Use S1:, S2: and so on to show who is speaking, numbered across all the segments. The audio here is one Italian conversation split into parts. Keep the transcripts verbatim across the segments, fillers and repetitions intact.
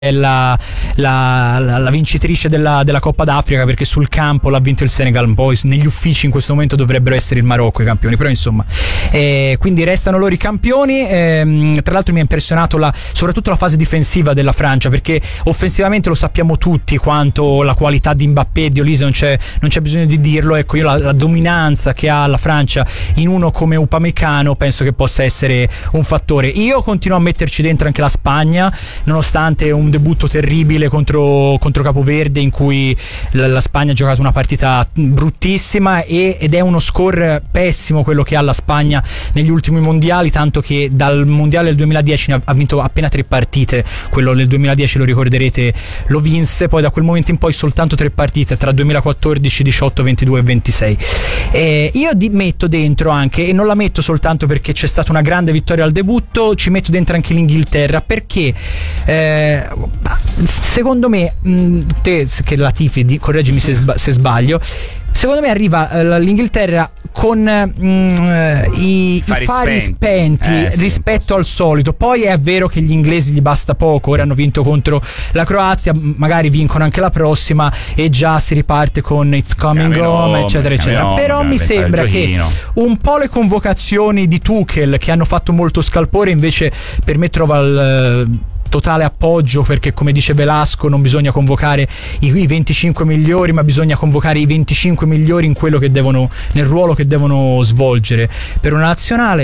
S1: La, la, la, la vincitrice della, della Coppa d'Africa, perché sul campo l'ha vinto il Senegal, poi negli uffici in questo momento dovrebbero essere il Marocco i campioni, però insomma eh, quindi restano loro i campioni. Eh, tra l'altro mi ha impressionato la, soprattutto la fase difensiva della Francia, perché offensivamente lo sappiamo tutti quanto la qualità di Mbappé e di Olise, non c'è, non c'è bisogno di dirlo. Ecco, io la, la dominanza che ha la Francia in uno come Upamecano penso che possa essere un fattore. Io continuo a metterci dentro anche la Spagna, nonostante un debutto terribile contro, contro Capoverde, in cui la, la Spagna ha giocato una partita bruttissima e, ed è uno score pessimo quello che ha la Spagna negli ultimi mondiali, tanto che dal mondiale del duemiladieci ha vinto appena tre partite. Quello del duemiladieci, lo ricorderete, lo vinse, poi da quel momento in poi soltanto tre partite tra duemilaquattordici, diciotto, ventidue e ventisei. Eh, io di, metto dentro anche, e non la metto soltanto perché c'è stata una grande vittoria al debutto, ci metto dentro anche l'Inghilterra, perché eh, secondo me, te che la tifi, correggimi se, sba- se sbaglio, secondo me arriva uh, l'Inghilterra con uh, i, i fari, fari spenti, spenti eh, sì, rispetto al solito. Poi è vero che gli inglesi gli basta poco, ora hanno vinto contro la Croazia, magari vincono anche la prossima e già si riparte con It's Coming Home, eccetera eccetera. Home, però mi sembra che un po' le convocazioni di Tuchel, che hanno fatto molto scalpore, invece per me trova il uh, totale appoggio, perché come dice Velasco non bisogna convocare i, i venticinque migliori, ma bisogna convocare i venticinque migliori in quello che devono, nel ruolo che devono svolgere per una nazionale.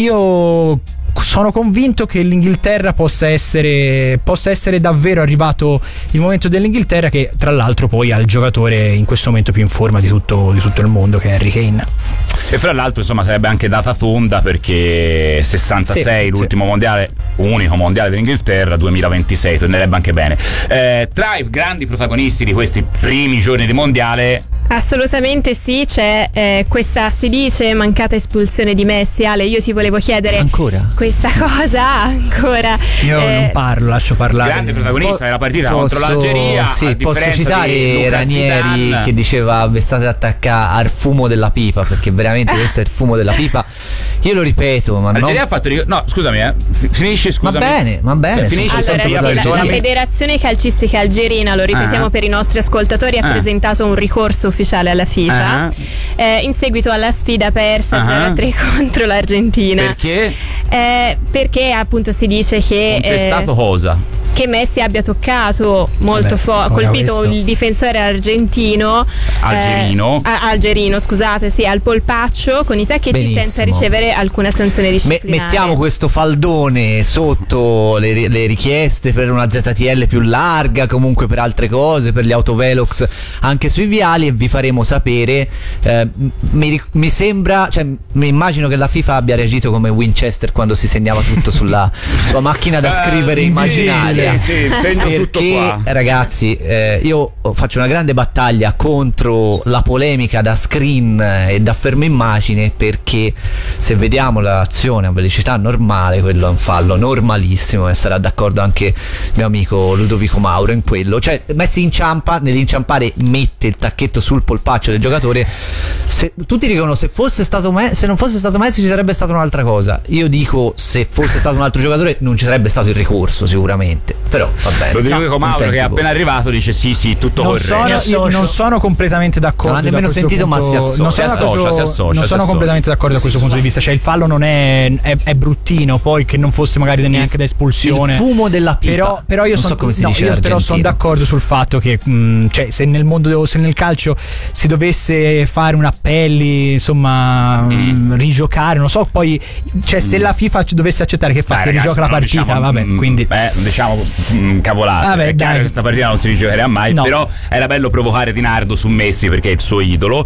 S1: Io sono convinto che l'Inghilterra possa essere possa essere davvero arrivato il momento dell'Inghilterra, che tra l'altro poi ha il giocatore in questo momento più in forma di tutto, di tutto il mondo, che è Harry Kane.
S2: E fra l'altro insomma sarebbe anche data tonda, perché sessantasei sì, l'ultimo sì. mondiale, unico mondiale dell'Inghilterra, duemilaventisei tornerebbe anche bene. Eh, tra i grandi protagonisti di questi primi giorni di mondiale,
S3: assolutamente sì, c'è eh, questa, si dice, mancata espulsione di Messi. Ale, io ti volevo chiedere
S4: ancora
S3: questa cosa ancora.
S1: Io eh, non parlo, lascio parlare.
S2: Grande protagonista po- della partita
S4: posso,
S2: contro l'Algeria.
S4: Sì, posso citare Ranieri Zidane, che diceva: vi state attaccando al fumo della pipa, perché veramente questo è il fumo della pipa. Io lo ripeto, ma
S2: l'Algeria
S4: no.
S2: ha fatto ric- no, scusami, eh. Finisci, scusami.
S4: Va bene, va bene.
S2: Cioè, finisci.
S3: Allora, sì, la, la Federazione Calcistica Algerina, lo ripetiamo ah. per i nostri ascoltatori, ha ah. presentato un ricorso ufficiale alla FIFA uh-huh. eh, in seguito alla sfida persa uh-huh. zero a tre contro l'Argentina.
S2: Perché?
S3: Eh, perché appunto si dice che
S2: contestato
S3: eh,
S2: cosa?
S3: Che Messi abbia toccato molto forte, colpito questo. il difensore argentino
S2: algerino
S3: eh, algerino scusate sì al polpaccio con i tacchetti. Benissimo. Senza ricevere alcuna sanzione disciplinare.
S4: Me- mettiamo questo faldone sotto le, le richieste per una Z T L più larga, comunque per altre cose, per gli autovelox anche sui viali, e vi faremo sapere. eh, mi, mi sembra, cioè mi immagino che la FIFA abbia reagito come Winchester quando si segnava tutto sulla sua macchina da scrivere uh, immaginaria.
S2: Sì, sì, segno
S4: perché
S2: tutto qua.
S4: Ragazzi, eh, io faccio una grande battaglia contro la polemica da screen e da fermo immagine, perché se vediamo l'azione a velocità normale, quello è un fallo normalissimo, e sarà d'accordo anche il mio amico Ludovico Mauro in quello. Cioè Messi inciampa, nell'inciampare mette il tacchetto sul polpaccio del giocatore. Se, tutti dicono se fosse stato Me- se non fosse stato Messi ci sarebbe stata un'altra cosa. Io dico se fosse stato un altro giocatore non ci sarebbe stato il ricorso sicuramente. Però va bene.
S2: Lo dico con Mauro, che è appena arrivato, dice sì sì tutto
S1: non
S2: corretto.
S1: Sono, io non sono completamente d'accordo.
S4: Non ha nemmeno sentito,
S1: punto,
S4: ma si associa.
S1: Non
S2: si associa,
S1: questo,
S2: si associa,
S1: non
S2: si
S1: sono
S2: associa.
S1: completamente d'accordo da questo punto di vista. Cioè il fallo non è, è, è bruttino, poi che non fosse magari neanche da espulsione.
S4: Il fumo della pipa.
S1: Però, però io sono so no, son d'accordo sul fatto che mh, cioè, se nel mondo, se nel calcio si dovesse fare un appelli, insomma, mm. rigiocare, non so, poi cioè se la FIFA dovesse accettare che fa,
S2: Dai,
S1: si
S2: ragazzi,
S1: rigioca la partita,
S2: diciamo,
S1: vabbè,
S2: mh,
S1: quindi
S2: beh, diciamo mh, cavolate.
S1: Vabbè,
S2: è chiaro
S1: dai.
S2: che questa partita non si rigiocherà mai, no. Però era bello provocare Di Nardo su Messi perché è il suo idolo.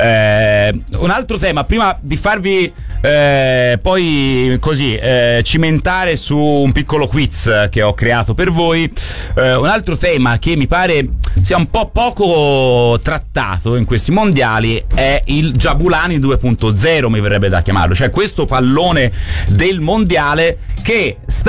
S2: Eh, un altro tema, prima di farvi eh, poi così eh, cimentare su un piccolo quiz che ho creato per voi, eh, un altro tema che mi pare sia un po' poco trattato in questi mondiali è il Jabulani due punto zero, mi verrebbe da chiamarlo, cioè questo pallone del mondiale che sta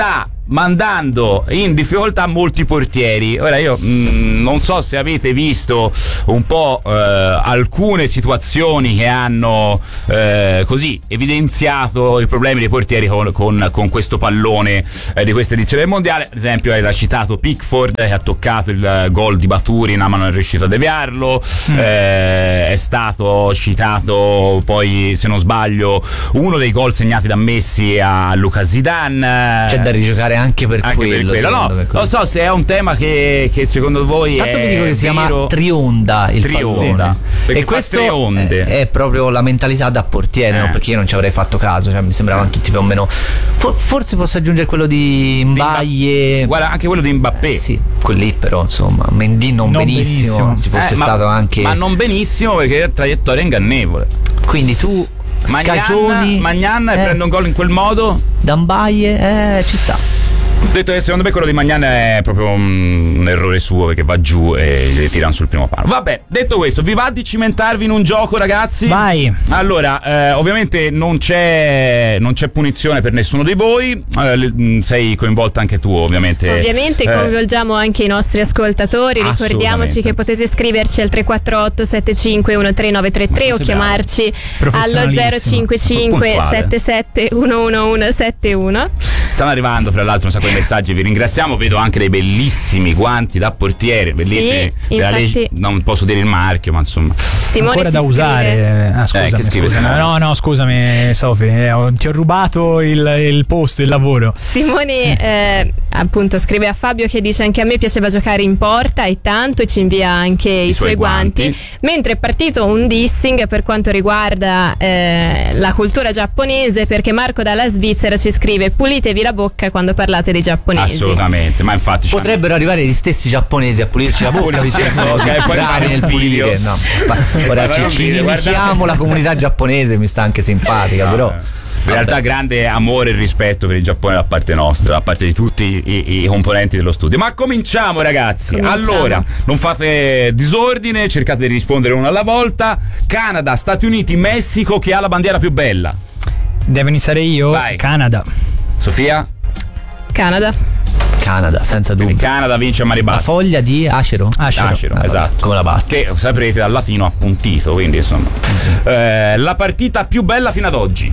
S2: mandando in difficoltà molti portieri. Ora io mh, non so se avete visto un po' eh, alcune situazioni che hanno eh, così evidenziato i problemi dei portieri con, con, con questo pallone eh, di questa edizione del mondiale. Ad esempio era citato Pickford che ha toccato il gol di Baturin ma non è riuscito a deviarlo. mm. eh, è stato citato poi, se non sbaglio, uno dei gol segnati da Messi a Lucas Zidane.
S4: C'è da rigiocare anche per
S2: anche
S4: quello,
S2: per quello. No, non so se è un tema che, che secondo voi
S4: tanto
S2: è
S4: vi dico che si
S2: vero.
S4: chiama trionda il
S2: Trionda,
S4: pallone, e questo è, è proprio la mentalità da portiere, eh. no? Perché io non ci avrei fatto caso, cioè mi sembravano tutti più o meno. For, forse posso aggiungere quello di Mbaye,
S2: guarda anche quello di Mbappé,
S4: eh, sì, quelli però insomma Mendy non, non benissimo, benissimo. Ci fosse
S2: eh,
S4: stato
S2: ma,
S4: anche
S2: ma non benissimo perché è traiettoria ingannevole,
S4: quindi tu
S2: Magnan, Magnan eh, prende un gol in quel modo
S4: da Mbaye, eh, ci sta.
S2: Detto che secondo me quello di Magnan è proprio un, un errore suo perché va giù e gli tirano sul primo palo. Vabbè, detto questo, vi va di cimentarvi in un gioco, ragazzi?
S1: Vai.
S2: Allora, eh, ovviamente non c'è non c'è punizione per nessuno di voi, eh, sei coinvolta anche tu ovviamente.
S3: Ovviamente eh, coinvolgiamo anche i nostri ascoltatori, ricordiamoci che potete scriverci al tre quattro otto sette cinque uno tre nove tre tre o chiamarci allo zero cinque cinque sette sette uno uno uno sette uno.
S2: Stanno arrivando fra l'altro un sacco di messaggi, vi ringraziamo, vedo anche dei bellissimi guanti da portiere, bellissimi,
S3: sì, infatti,
S2: non posso dire il marchio ma insomma
S3: Simone
S1: ancora da usare. Ah, scusami,
S2: eh, che scrive,
S1: scusami. No no scusami Sofì, eh, ti ho rubato il, il posto, il lavoro.
S3: Simone eh, appunto scrive a Fabio che dice: anche a me piaceva giocare in porta e tanto, e ci invia anche i, i suoi, suoi guanti. guanti mentre è partito un dissing per quanto riguarda eh, la cultura giapponese, perché Marco dalla Svizzera ci scrive: pulitevi la bocca quando parlate dei giapponesi.
S2: Assolutamente, ma infatti
S4: potrebbero arrivare gli stessi giapponesi a pulirci la bocca, visto che sono bravi nel pulire. No, ora ci, ci inimichiamo la comunità giapponese, mi sta anche simpatica, no, però
S2: in realtà grande amore e rispetto per il Giappone da parte nostra, da parte di tutti i, i componenti dello studio. Ma cominciamo, ragazzi. Cominciamo. Allora, non fate disordine, cercate di rispondere uno alla volta. Canada, Stati Uniti, Messico, chi ha la bandiera più bella?
S1: Devo iniziare io?
S2: Vai.
S1: Canada.
S2: Sofia?
S3: Canada.
S4: Canada, senza dubbio.
S2: Quindi Canada vince a mani basse.
S4: La foglia di acero?
S1: Acero,
S2: acero
S4: ah,
S2: esatto.
S4: Come la batte?
S2: Che saprete dal latino appuntito, quindi insomma. Mm-hmm. Eh, la partita più bella fino ad oggi?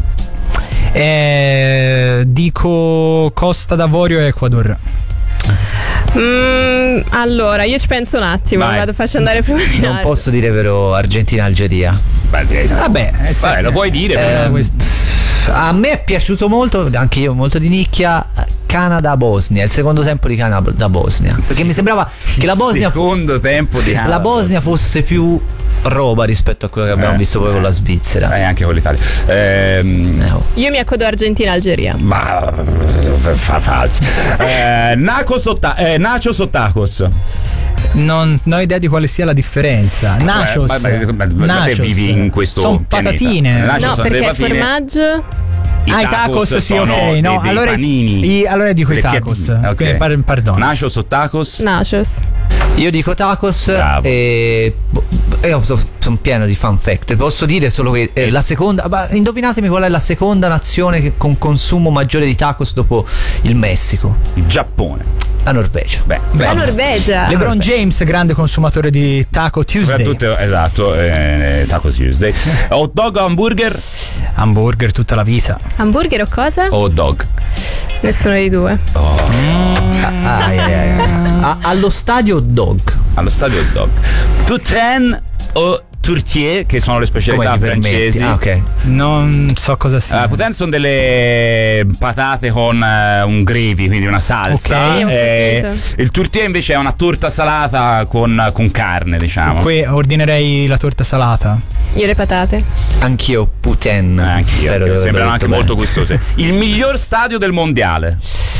S1: Eh, dico Costa d'Avorio e Ecuador.
S3: Mm, allora, io ci penso un attimo,
S2: Vai.
S3: vado, faccio andare prima di
S4: Non posso dire però Argentina-Algeria.
S2: Beh, direi no.
S1: Vabbè, eh,
S2: Vabbè, lo puoi dire.
S4: Eh, a me è piaciuto molto, anche io molto di nicchia, Canada-Bosnia, il secondo tempo di Canada-Bosnia, perché sì, mi sembrava che la Bosnia
S2: secondo tempo di Canada.
S4: La Bosnia fosse più roba rispetto a quello che abbiamo eh, visto poi eh, con la Svizzera
S2: e eh, anche con l'Italia. Ehm,
S3: no. Io mi accodo Argentina-Algeria.
S2: Ma fa falso. eh, Nachos o ta- eh, Nachos o tacos?
S1: Non, non ho idea di quale sia la differenza. Nachos.
S2: Ma, ma, ma, ma,
S1: nachos.
S2: vivi in questo
S1: sono patatine.
S3: No, perché il formaggio.
S2: I
S1: ah,
S2: tacos,
S1: i tacos sì, ok.
S2: No,
S1: dei,
S2: allora,
S1: panini. I, allora dico i tacos. Okay. Par- perdono.
S2: Nachos o tacos?
S3: Nachos.
S4: Io dico tacos.
S2: Bravo.
S4: E io sono pieno di fun fact. Posso dire solo che eh, la seconda. Ma indovinatemi qual è la seconda nazione che con consumo maggiore di tacos dopo il Messico?
S2: Il Giappone.
S4: La Norvegia.
S2: Beh,
S3: la Norvegia.
S1: LeBron James, grande consumatore di Taco Tuesday.
S2: Soprattutto, esatto, eh, Taco Tuesday. Hot dog o hamburger?
S1: Hamburger tutta la vita.
S3: Hamburger o cosa?
S2: Hot dog.
S3: Nessuno dei due.
S2: Oh.
S4: Mm. Ah, ah, ah, ah. A, allo stadio hot dog.
S2: Allo stadio hot dog. Poutine o tourtière, che sono le specialità francesi.
S4: Ah, ok.
S1: Non so cosa sia.
S2: Uh, Poutine sono delle patate con uh, un gravy, quindi una salsa.
S3: Ok,
S2: eh, il tourtière invece è una torta salata con, con carne, diciamo.
S1: Qui ordinerei la torta salata.
S3: Io le patate.
S4: Anch'io Poutine.
S2: Eh, anch'io, anch'io. Sembrano anche bene. Molto gustose. Il miglior stadio del mondiale?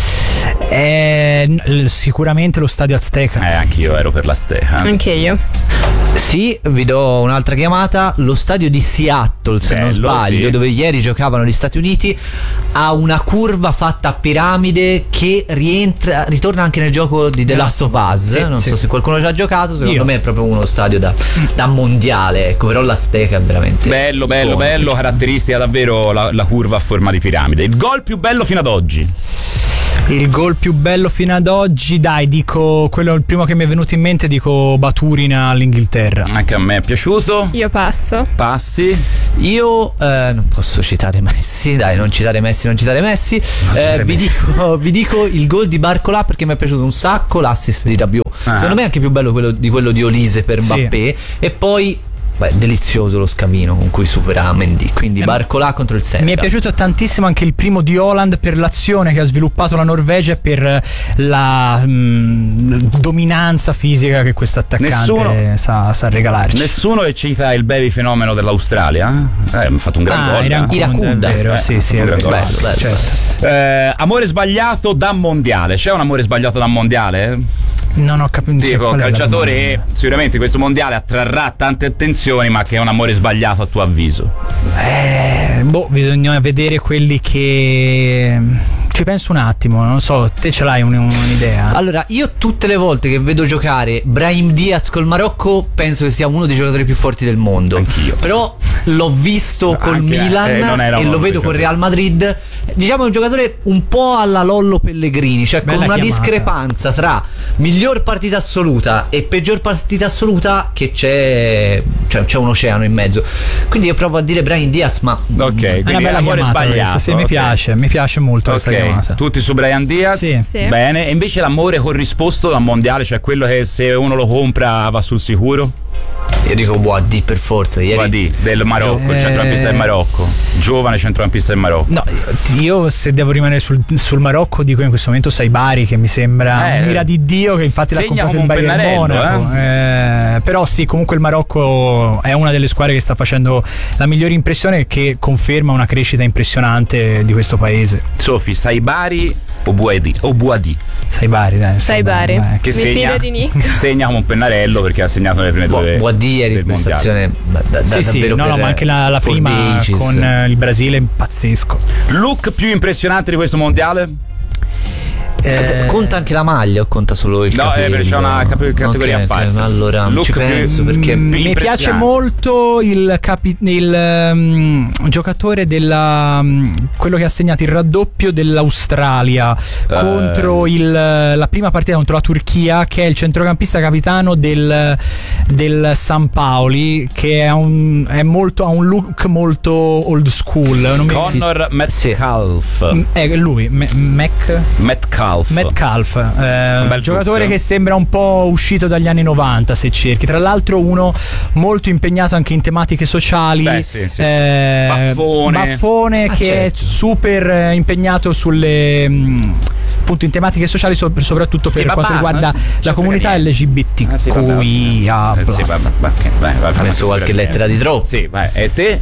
S1: Eh, sicuramente lo stadio Azteca.
S2: Eh, anch'io ero per l'Azteca.
S3: Anche io.
S4: Sì, vi do un'altra chiamata. Lo stadio di Seattle, se Bello, non sbaglio, sì. Dove ieri giocavano gli Stati Uniti, ha una curva fatta a piramide che rientra, ritorna anche nel gioco di The Last of Us. Sì, non sì. so se qualcuno ci ha giocato. Secondo Io. me è proprio uno stadio da, da mondiale. Ecco, però l'Azteca è veramente
S2: bello, bello, buono. bello. Caratteristica davvero la, la curva a forma di piramide. Il gol più bello fino ad oggi?
S1: Il gol più bello fino ad oggi, dai, dico quello, il primo che mi è venuto in mente, dico Baturin all'Inghilterra.
S2: Anche a me è piaciuto.
S3: Io passo.
S2: Passi.
S4: Io eh, non posso citare Messi, dai, non citare Messi, non citare Messi. Eh, vi, dico, vi dico il gol di Barcola perché mi è piaciuto un sacco, l'assist di Rabiot. Ah. Secondo me è anche più bello quello di quello di Olise per Mbappé. Sì. E poi beh, delizioso lo scavino con cui supera Mendy. Quindi eh, Barcola contro il Senegal.
S1: Mi è piaciuto tantissimo anche il primo di Haaland per l'azione che ha sviluppato la Norvegia e per la mh, dominanza fisica che questo attaccante nessuno, sa, sa regalarci.
S2: Nessuno cita il baby fenomeno dell'Australia. Eh, ha fatto un gran
S1: ah,
S2: gol.
S1: Iracunda, Iracunda, è vero, eh, sì, sì, è vero.
S4: Bello, bello,
S1: certo.
S2: eh, amore sbagliato da mondiale. C'è un amore sbagliato da mondiale?
S1: Non ho capito.
S2: Tipo calciatore sicuramente questo mondiale attrarrà tante attenzioni, ma che è un amore sbagliato a tuo avviso?
S1: Eh, boh, bisogna vedere quelli che ci penso un attimo, non so, te ce l'hai un, un'idea?
S4: Allora, io tutte le volte che vedo giocare Brahim Diaz col Marocco penso che sia uno dei giocatori più forti del mondo.
S2: Anch'io.
S4: Però l'ho visto no, col
S2: anche,
S4: Milan
S2: eh,
S4: e lo vedo con Real Madrid. Diciamo è un giocatore un po' alla Lollo Pellegrini, cioè bella con una chiamata. Discrepanza tra miglior partita assoluta e peggior partita assoluta che c'è, cioè, c'è un oceano in mezzo. Quindi io provo a dire Brahim Diaz, ma
S2: ok,
S1: è una bella
S2: amore sbagliato.
S1: Sì, okay. mi piace, mi piace molto questa
S2: okay.
S1: chiamata.
S2: Tutti su Brahim Diaz?
S1: Sì.
S3: sì.
S2: Bene, e invece l'amore corrisposto dal mondiale, cioè quello che se uno lo compra va sul sicuro?
S4: Io dico Boadi per forza. Ieri...
S2: Boadi del Marocco, eh... il centrocampista del Marocco, giovane centrocampista del Marocco.
S1: No, io se devo rimanere sul, sul Marocco dico in questo momento Saibari, che mi sembra
S2: eh,
S1: un'ira di Dio, che infatti l'ha comprato il Bayern Monaco. Eh? Eh, però sì, comunque il Marocco è una delle squadre che sta facendo la migliore impressione e che conferma una crescita impressionante di questo paese.
S2: Sofi, Saibari o Boadi? O Boadi?
S1: Saibari, dai.
S3: Saibari.
S2: Che
S3: mi
S2: segna,
S3: fido di Nick.
S2: segna come un pennarello perché ha segnato le prime due.
S4: Boadi ieri prestazione da, da,
S1: sì, sì, no, no, ma anche la, la prima ages. Con eh, il Brasile pazzesco.
S2: Look più impressionante di questo mondiale?
S4: Eh, conta anche la maglia o conta solo il
S2: no,
S4: capello?
S2: No, c'è una categoria a parte.
S4: Allora
S2: Look
S4: ci penso
S2: più,
S4: perché
S1: mi piace molto il, capi, il um, giocatore della um, quello che ha segnato il raddoppio dell'Australia uh. contro il, la prima partita contro la Turchia, che è il centrocampista capitano del, del San Paoli, che è un, è molto, ha un look molto old school. Non
S2: Connor
S1: mi...
S2: Metcalf.
S1: È eh, lui, M- Mac
S2: Metcalf.
S1: Metcalf, eh, un giocatore che sembra un po' uscito dagli anni novanta se cerchi. Tra l'altro uno molto impegnato anche in tematiche sociali.
S2: Beh, sì, sì.
S1: Eh,
S2: Baffone,
S1: Baffone ah, che certo. è super impegnato sulle mh, appunto in tematiche sociali, so, soprattutto per sì, quanto basta, riguarda la comunità L G B T Q I A plus.
S2: Eh, sì,
S4: ha messo qualche lettera di troppo.
S2: Sì, vai. E te?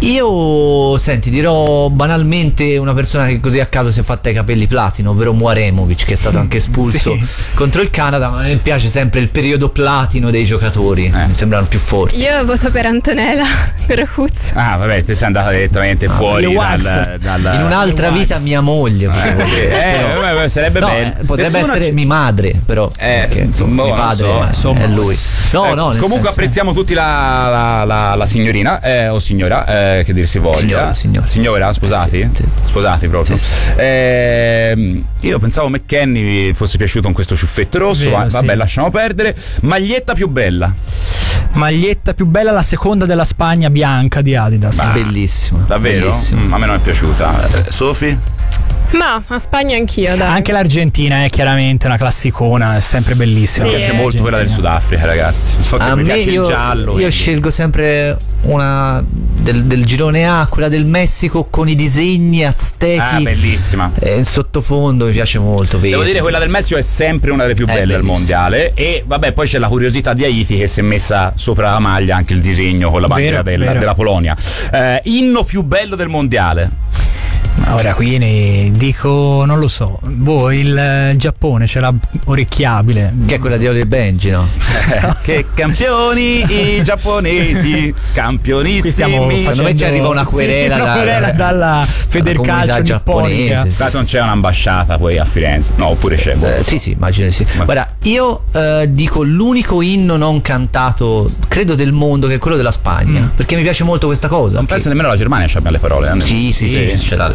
S4: Io, senti, dirò banalmente una persona che così a caso si è fatta i capelli platino, ovvero Muaremovic, che è stato anche espulso sì. contro il Canada, ma mi piace sempre il periodo platino dei giocatori, eh. mi sembrano più forti.
S3: Io voto per Antonella Rocuzzo.
S2: Ah, vabbè, te sei andata direttamente ah, fuori dal, dal,
S4: in un'altra vita mia moglie.
S2: Eh, sì. eh, vabbè, sarebbe no, bello.
S4: Eh, potrebbe Nessuno essere c- mia madre, però
S2: eh,
S4: perché, insomma, mio padre so, insomma, è lui. No,
S2: eh,
S4: no,
S2: comunque
S4: senso,
S2: apprezziamo tutti la, la, la, la signorina eh, o signora, eh, che dir si voglia.
S4: Signora, signora.
S2: Signora, sposati?
S4: Eh, sì, sì.
S2: Sposati proprio.
S4: Sì.
S2: Eh, io pensavo McKennie fosse piaciuto con questo ciuffetto rosso, Vero, ma vabbè, sì. lasciamo perdere. Maglietta più bella?
S1: Maglietta più bella, la seconda della Spagna bianca di Adidas.
S4: Bah, bellissima.
S2: Davvero?
S4: Bellissima.
S2: Mm, a me non è piaciuta. Eh, Sofi?
S3: Ma a Spagna anch'io, dai.
S1: Anche l'Argentina è chiaramente una classicona, è sempre bellissima.
S2: Sì, mi piace molto Argentina. Quella del Sudafrica, ragazzi. So che
S4: a
S2: mi
S4: me
S2: piace
S4: io,
S2: il giallo.
S4: Io
S2: quindi.
S4: scelgo sempre una del, del girone A, quella del Messico con i disegni aztechi.
S2: Ah, bellissima.
S4: E il sottofondo mi piace molto. Vero.
S2: Devo dire, quella del Messico è sempre una delle più belle del mondiale. E vabbè, poi c'è la curiosità di Haiti, che si è messa sopra la maglia anche il disegno con la bandiera
S1: vero,
S2: della,
S1: vero.
S2: della Polonia. Eh, inno più bello del mondiale?
S1: Ora qui ne dico, non lo so, boh, il eh, Giappone ce l'ha orecchiabile.
S4: Che è quella di Oli Benji, no?
S2: Che campioni i giapponesi, campionissimi.
S4: Secondo me ci arriva una querela,
S1: sì, una querela
S4: dal,
S1: dalla Federcalcio nipponica.
S2: Sì, non c'è un'ambasciata poi a Firenze, no, oppure c'è.
S4: Eh, sì, sì, immagino di sì. Ma... Guarda, io eh, dico l'unico inno non cantato, credo, del mondo, che è quello della Spagna, mm. perché mi piace molto questa cosa.
S2: Non
S4: che...
S2: penso nemmeno la Germania ci abbia le parole. Eh?
S4: Sì, sì, sì, sì, ce l'ha.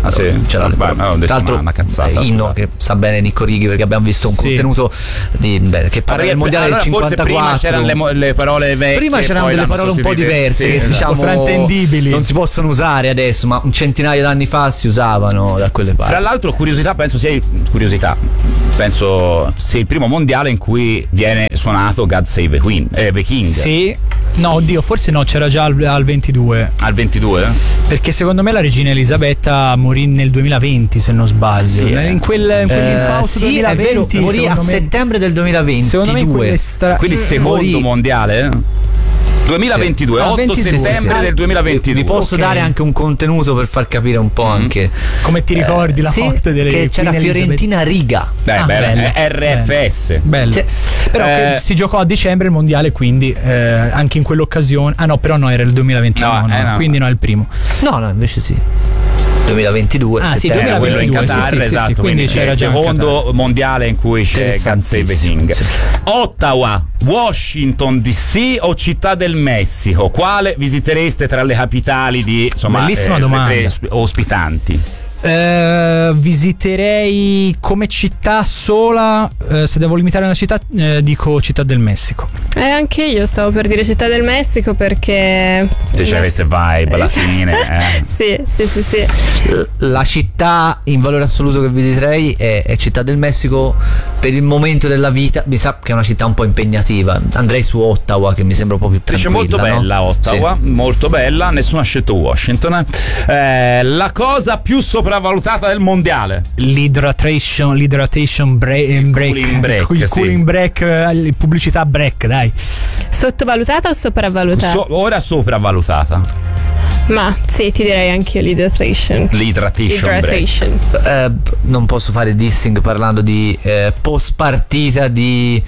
S4: chiaro.
S2: Sì.
S4: Ce l'ha
S2: Beh, no,
S4: Tra l'altro
S2: una cazzata,
S4: inno
S2: scusate.
S4: che sa bene Nicco Righi, perché abbiamo visto un
S1: Sì.
S4: contenuto di, beh, che parla del mondiale
S2: allora,
S4: del
S2: forse
S4: cinquantaquattro.
S2: prima c'erano le, mo- le parole vecchie,
S4: Prima c'erano
S2: poi
S4: delle
S2: l'hanno
S4: parole un po'
S2: sostituite.
S4: diverse
S2: Sì,
S4: che
S2: esatto.
S4: diciamo
S1: fraintendibili.
S4: non si possono usare adesso, ma un centinaio d'anni fa si usavano da quelle parti.
S2: Fra l'altro, curiosità, penso sia il, curiosità, penso sia il primo mondiale in cui viene suonato God Save the Queen, eh, the King.
S1: Sì. No, oddio, forse no, c'era già al, al ventidue.
S2: Al ventidue?
S1: Perché secondo me la regina Elisabetta morì nel duemilaventi, se non sbaglio.
S2: Sì, eh.
S1: in quel, in quell'infausto
S4: sì,
S1: duemilaventi.
S4: è vero, morì a
S1: secondo me-
S4: settembre del duemilaventidue.
S1: Secondo me in quelle stra-
S2: Quindi il secondo
S4: morì-
S2: mondiale? duemilaventidue,
S1: Ah,
S2: otto
S1: ventidue,
S2: settembre
S1: sì.
S2: del duemilaventidue.
S4: Vi posso
S1: Ok.
S4: dare anche un contenuto per far capire un po'
S2: Mm.
S4: anche
S1: Come ti ricordi la
S4: sì,
S1: morte delle
S4: che c'era
S1: Queen Elizabeth?
S4: Fiorentina Riga.
S2: Beh,
S1: Ah,
S2: bello,
S1: bello,
S2: è R F S.
S1: Bello.
S4: Cioè,
S1: Però
S2: eh,
S1: che si giocò a dicembre il mondiale, quindi eh, anche in quell'occasione. Ah no, però no, era il duemilaventuno,
S2: No,
S1: no,
S2: eh, no.
S1: quindi no, è il primo.
S4: No, no, invece sì. duemilaventidue.
S1: Ah, sì,
S4: settembre.
S2: Eh, quello in
S1: duemilaventidue,
S2: Qatar,
S1: sì, sì, sì,
S2: esatto,
S1: quindi
S2: quindi c'è
S1: c'era
S2: il
S1: già in
S2: secondo mondiale in cui c'è God Save the King.
S4: Sì.
S2: Ottawa, Washington D C o Città del Messico? Quale visitereste tra le capitali di, insomma,
S1: Bellissima
S2: eh, le
S1: domanda.
S2: tre osp- ospitanti?
S1: Eh, visiterei come città sola, eh, se devo limitare una città, eh, dico Città del Messico.
S3: Eh, anche io stavo per dire Città del Messico perché...
S2: Se c'è queste vibe alla fine. Eh.
S3: Sì, sì, sì, sì.
S4: La città in valore assoluto che visiterei è, è Città del Messico. Per il momento della vita mi sa che è una città un po' impegnativa. Andrei su Ottawa, che mi sembra un po' più
S2: Dice
S4: tranquilla,
S2: molto
S4: no?
S2: bella Ottawa,
S4: Sì.
S2: molto bella, nessuno ha scelto Washington. Eh, la cosa più sopravvalutata del mondiale?
S1: L'hydration, l'hydration break,
S2: Il
S1: break,
S2: cooling break,
S1: il
S2: sì.
S1: cooling break, eh, pubblicità break, dai.
S3: Sottovalutata o sopravvalutata?
S2: So- ora sopravvalutata.
S3: Ma sì, ti direi anche io l'hydration.
S2: L'hydration break.
S3: Hydration.
S4: Eh, non posso fare dissing parlando di eh, post partita di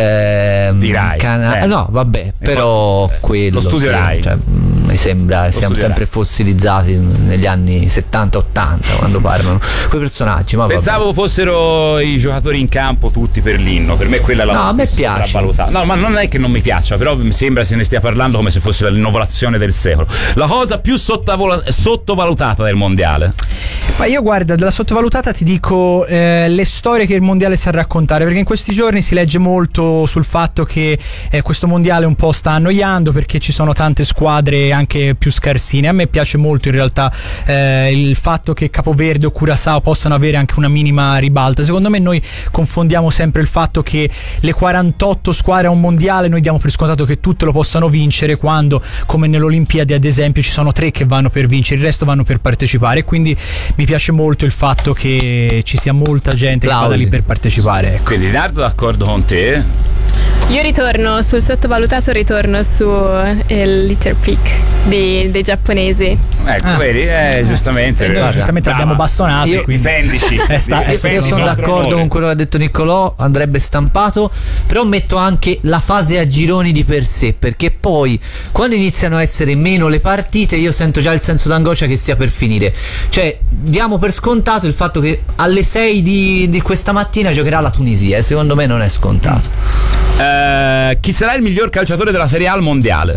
S4: eh,
S2: Di Rai.
S4: Cana-
S2: Eh.
S4: no vabbè, però
S2: poi, eh,
S4: quello
S2: lo studio
S4: sì,
S2: Rai.
S4: cioè, mh, mi sembra siamo
S2: studio
S4: sempre
S2: Rai.
S4: fossilizzati negli anni settanta ottanta quando parlano quei personaggi, ma vabbè.
S2: Pensavo fossero i giocatori in campo tutti per l'inno. Per me quella è la
S4: No,
S2: cosa
S4: a me
S2: più
S4: piace.
S2: sopravvalutata. No, ma non è che non mi piaccia, però mi sembra se ne stia parlando come se fosse l'innovazione del secolo. La cosa più sottavola- sottovalutata del mondiale.
S1: Ma io guarda, della sottovalutata ti dico eh, le storie che il mondiale sa raccontare, perché in questi giorni si legge molto sul fatto che eh, questo mondiale un po' sta annoiando perché ci sono tante squadre anche più scarsine. A me piace molto in realtà eh, il fatto che Capoverde o Curaçao possano avere anche una minima ribalta. Secondo me noi confondiamo sempre il fatto che le quarantotto squadre a un mondiale noi diamo per scontato che tutte lo possano vincere, quando come nelle Olimpiadi ad esempio ci sono tre che vanno per vincere, il resto vanno per partecipare, e quindi mi piace molto il fatto che ci sia molta gente
S4: Applausi.
S1: che vada lì per partecipare, ecco.
S2: Quindi Nardo d'accordo con te?
S3: Io ritorno sul sottovalutato, ritorno su eh, il Little Pig di- dei giapponesi.
S2: Ecco,
S1: Ah.
S2: vedi? Eh, giustamente.
S1: E noi
S2: Guarda,
S1: giustamente
S2: brava.
S1: l'abbiamo bastonato,
S4: Io-
S1: quindi
S2: Difendici.
S1: Eh, sta- eh,
S2: Difendi
S4: Io
S2: il
S4: sono
S2: nostro
S4: d'accordo
S2: onore.
S4: con quello che ha detto Niccolò, andrebbe stampato, però metto anche la fase a gironi di per sé, perché poi quando iniziano a essere meno le partite io sento già il senso d'angoscia che stia per finire. Cioè diamo per scontato il fatto che alle sei di, di questa mattina giocherà la Tunisia, e secondo me non è scontato.
S2: Eh, chi sarà il miglior calciatore della Serie A al mondiale?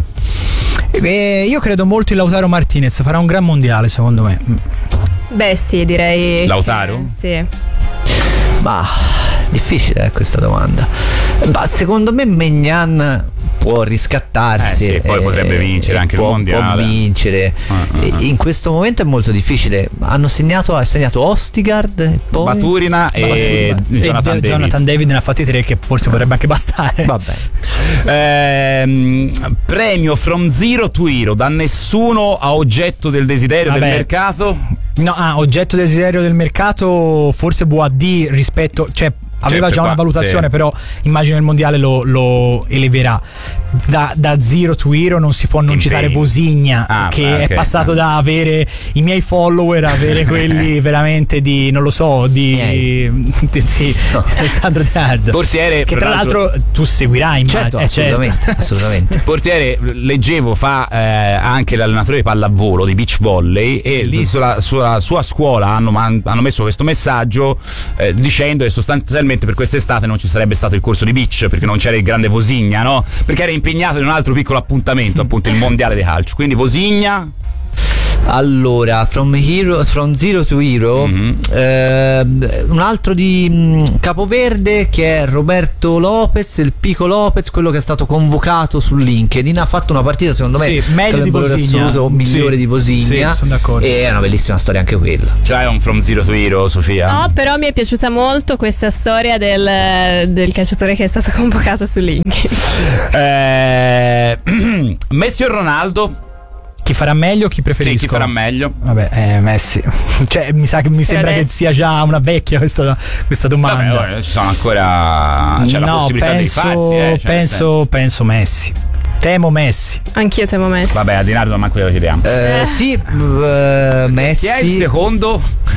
S1: Eh, io credo molto in Lautaro Martinez, farà un gran mondiale secondo me.
S3: Beh sì, direi...
S2: Lautaro?
S3: Sì.
S4: Ma difficile eh, questa domanda. Ma secondo me Maignan può riscattarsi,
S2: Eh sì, poi potrebbe vincere anche il
S4: può,
S2: mondiale.
S4: può vincere.
S2: Ah, ah,
S4: E
S2: ah.
S4: in questo momento è molto difficile. Hanno segnato, ha segnato Ostigard e poi
S2: Baturina e
S1: E
S2: Jonathan David.
S1: Jonathan David ne ha fatti tre che forse potrebbe anche bastare.
S4: vabbè.
S2: Ehm, premio From Zero to Hero, da nessuno a oggetto del desiderio
S1: Vabbè.
S2: del mercato.
S1: No, ah, oggetto desiderio del mercato, forse Boadì rispetto, cioè aveva
S2: per
S1: già una
S2: qua,
S1: valutazione,
S2: sì.
S1: però immagino il mondiale lo, lo eleverà. Da, da zero to hero non si può non
S2: Impegno.
S1: citare Vosigna,
S2: Ah,
S1: che
S2: ok.
S1: è passato da avere i miei follower a avere quelli veramente di, non lo so, di,
S4: Miei.
S1: di sì, Alessandro Denardo.
S2: Portiere,
S1: Che
S2: fra
S1: tra l'altro tu seguirai, immagino.
S4: Certo,
S1: Eh, certo.
S4: assolutamente, assolutamente.
S2: Portiere, leggevo, fa eh, anche l'allenatore di pallavolo, di beach volley, e sulla, sulla sua scuola hanno, man- hanno messo questo messaggio eh, dicendo che sostanzialmente per quest'estate non ci sarebbe stato il corso di beach perché non c'era il grande Vosigna, no? Perché era impegnato in un altro piccolo appuntamento, appunto il mondiale di calcio. Quindi Vosigna...
S4: Allora, From Hero, From Zero to Hero, mm-hmm. eh, un altro di mh, Capoverde che è Roberto Lopez, il Pico Lopez, quello che è stato convocato su LinkedIn, ha fatto una partita secondo me
S1: sì, meglio di Vosigna,
S4: assoluto, migliore
S1: sì,
S4: di Vosigna,
S1: sì, sono d'accordo.
S4: E è una bellissima storia anche quella.
S2: C'hai un From Zero to Hero, Sofia?
S3: No, però mi è piaciuta molto questa storia del, del calciatore che è stato convocato su LinkedIn.
S2: eh, Messi o Ronaldo?
S1: Chi farà meglio, chi preferisco?
S2: Sì, chi farà meglio?
S1: Vabbè, eh, Messi. Cioè, mi sa che mi sembra
S3: adesso.
S1: che sia già una vecchia questa, questa domanda.
S2: Vabbè, ci sono ancora. C'è
S1: no,
S2: la possibilità
S1: penso,
S2: dei falsi, eh, cioè
S1: penso, penso Messi. Temo Messi.
S3: Anch'io temo Messi.
S2: Vabbè, a Dinardo manco glielo chiediamo.
S4: Eh, sì, uh, Messi.
S2: Chi è il secondo?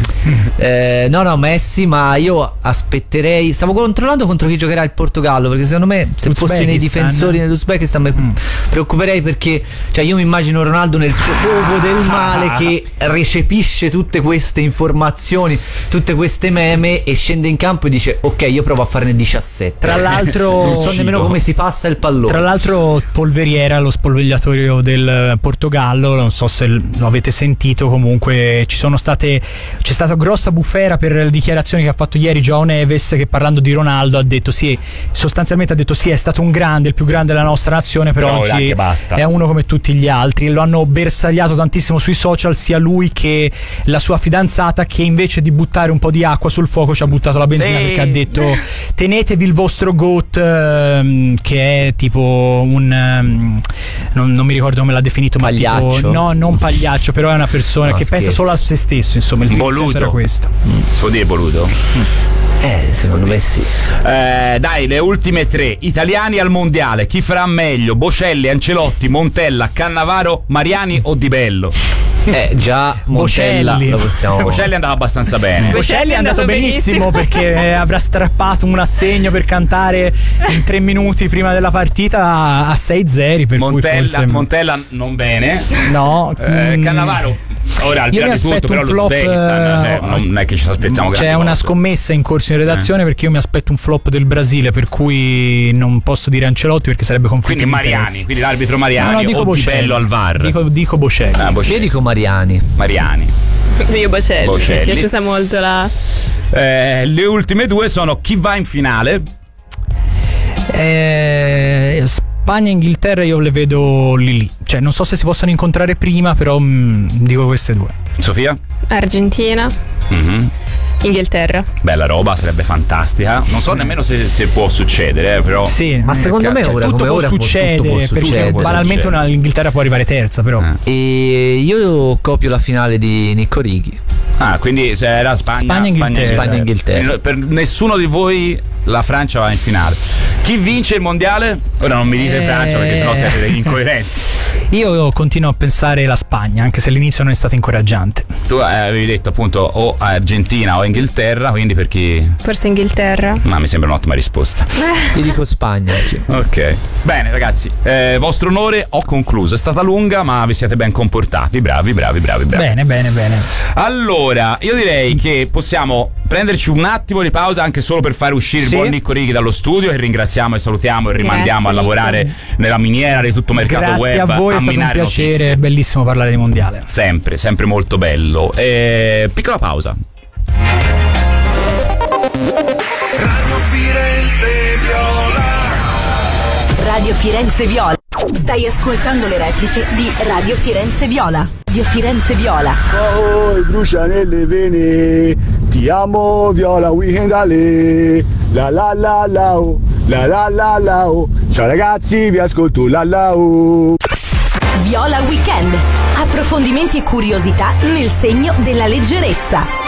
S4: Eh, no, no, Messi, ma io aspetterei. Stavo controllando contro chi giocherà il Portogallo, perché secondo me se fossi nei difensori nell'Uzbekistan mi mm. preoccuperei, perché cioè io mi immagino Ronaldo nel suo covo del male che recepisce tutte queste informazioni, tutte queste meme e scende in campo e dice ok, io provo a farne diciassette.
S1: Tra l'altro
S4: non so nemmeno come si passa il pallone.
S1: Tra l'altro Polveriera, lo spogliatoio del Portogallo, non so se lo avete sentito, comunque ci sono state c'è stata grossa bufera per le dichiarazioni che ha fatto ieri João Neves, che parlando di Ronaldo ha detto sì, sostanzialmente ha detto sì, è stato un grande, il più grande della nostra nazione, però, però oggi è uno come tutti gli altri. Lo hanno bersagliato tantissimo sui social, sia lui che la sua fidanzata, che invece di buttare un po' di acqua sul fuoco ci ha buttato la benzina, sì. Perché ha detto tenetevi il vostro GOAT, ehm, che è tipo un ehm, non, non mi ricordo come l'ha definito, ma
S4: pagliaccio.
S1: Tipo, no, non pagliaccio, però è una persona no, che
S4: scherzo.
S1: pensa solo a se stesso, insomma, il
S2: voluto
S1: era questo.
S2: Mm. Si può dire voluto? Mm.
S4: Eh, secondo me sì.
S2: Eh, dai, le ultime tre. Italiani al mondiale. Chi farà meglio? Bocelli, Ancelotti, Montella, Cannavaro, Mariani o Di Bello?
S4: Eh, già Montella
S1: Bocelli.
S4: Lo possiamo...
S2: Bocelli andava abbastanza bene.
S1: Bocelli è andato benissimo, perché avrà strappato un assegno per cantare in tre minuti prima della partita a sei zero. Per
S2: Montella,
S1: cui forse...
S2: Montella non bene.
S1: No.
S2: Eh, Cannavaro. Ora al di là di tutto, però l'Uzbekistan, cioè, non è che ci aspettiamo.
S1: C'è una cose. Scommessa in corso in redazione, eh. perché io mi aspetto un flop del Brasile, per cui non posso dire Ancelotti perché sarebbe conflitto
S2: quindi
S1: di
S2: Mariani,
S1: interessi.
S2: quindi l'arbitro Mariani, no, no, dico o Bocelli. Di Bello al V A R.
S1: Dico, dico Bocelli.
S2: Ah, Bocelli.
S4: Io dico Mariani.
S2: Mariani.
S3: Io Bocelli.
S2: Bocelli.
S3: Mi è piaciuta molto la.
S2: Eh, le ultime due sono chi va in finale?
S1: Eh, Spagna e Inghilterra io le vedo lì lì. Cioè non so se si possono incontrare prima, però mh, dico queste due.
S2: Sofia?
S3: Argentina.
S2: Mm-hmm.
S3: Inghilterra.
S2: Bella roba, sarebbe fantastica. Non so nemmeno se, se può succedere, però.
S1: Sì,
S4: ma secondo me
S1: cioè,
S4: ora
S1: tutto
S4: come
S1: può
S4: ora
S1: succedere,
S4: tutto può
S1: perché
S4: succedere.
S1: banalmente una, l'Inghilterra può arrivare terza, però.
S2: Eh.
S4: E io copio la finale di Nicco Righi.
S2: Ah, quindi se era Spagna,
S1: Spagna, Inghilterra.
S4: Spagna, Inghilterra.
S2: Per nessuno di voi la Francia va in finale. Chi vince il mondiale? Ora non mi dite
S1: eh...
S2: Francia, perché sennò siete degli incoerenti.
S1: Io continuo a pensare la Spagna, anche se all'inizio non è stato incoraggiante.
S2: Tu avevi detto appunto o Argentina o Inghilterra, quindi per chi?
S3: Forse Inghilterra.
S2: Ma mi sembra un'ottima risposta.
S4: Io dico Spagna.
S2: Ok. Bene ragazzi, eh, vostro onore, ho concluso. È stata lunga, ma vi siete ben comportati. Bravi, bravi, bravi, bravi.
S1: Bene, bene, bene.
S2: Allora, io direi che possiamo prenderci un attimo di pausa, anche solo per fare uscire sì. il buon Nicco Righi dallo studio, che ringraziamo e salutiamo e rimandiamo
S3: Grazie,
S2: a lavorare
S3: Nico.
S2: nella miniera di tutto mercato
S1: Grazie
S2: web.
S1: Grazie a voi,
S2: a
S1: è stato un piacere,
S2: notizie.
S1: È bellissimo parlare di mondiale.
S2: Sempre, sempre molto bello. E... piccola pausa.
S5: Radio Firenze Viola.
S6: Radio Firenze Viola. Stai ascoltando le repliche di Radio Firenze Viola. Radio Firenze Viola.
S7: Oh, brucia nelle vene. Ti amo Viola Weekendale. La la la la oh. La la la la oh. Ciao ragazzi, vi ascolto la la oh.
S6: Viola Weekend. Approfondimenti e curiosità nel segno della leggerezza.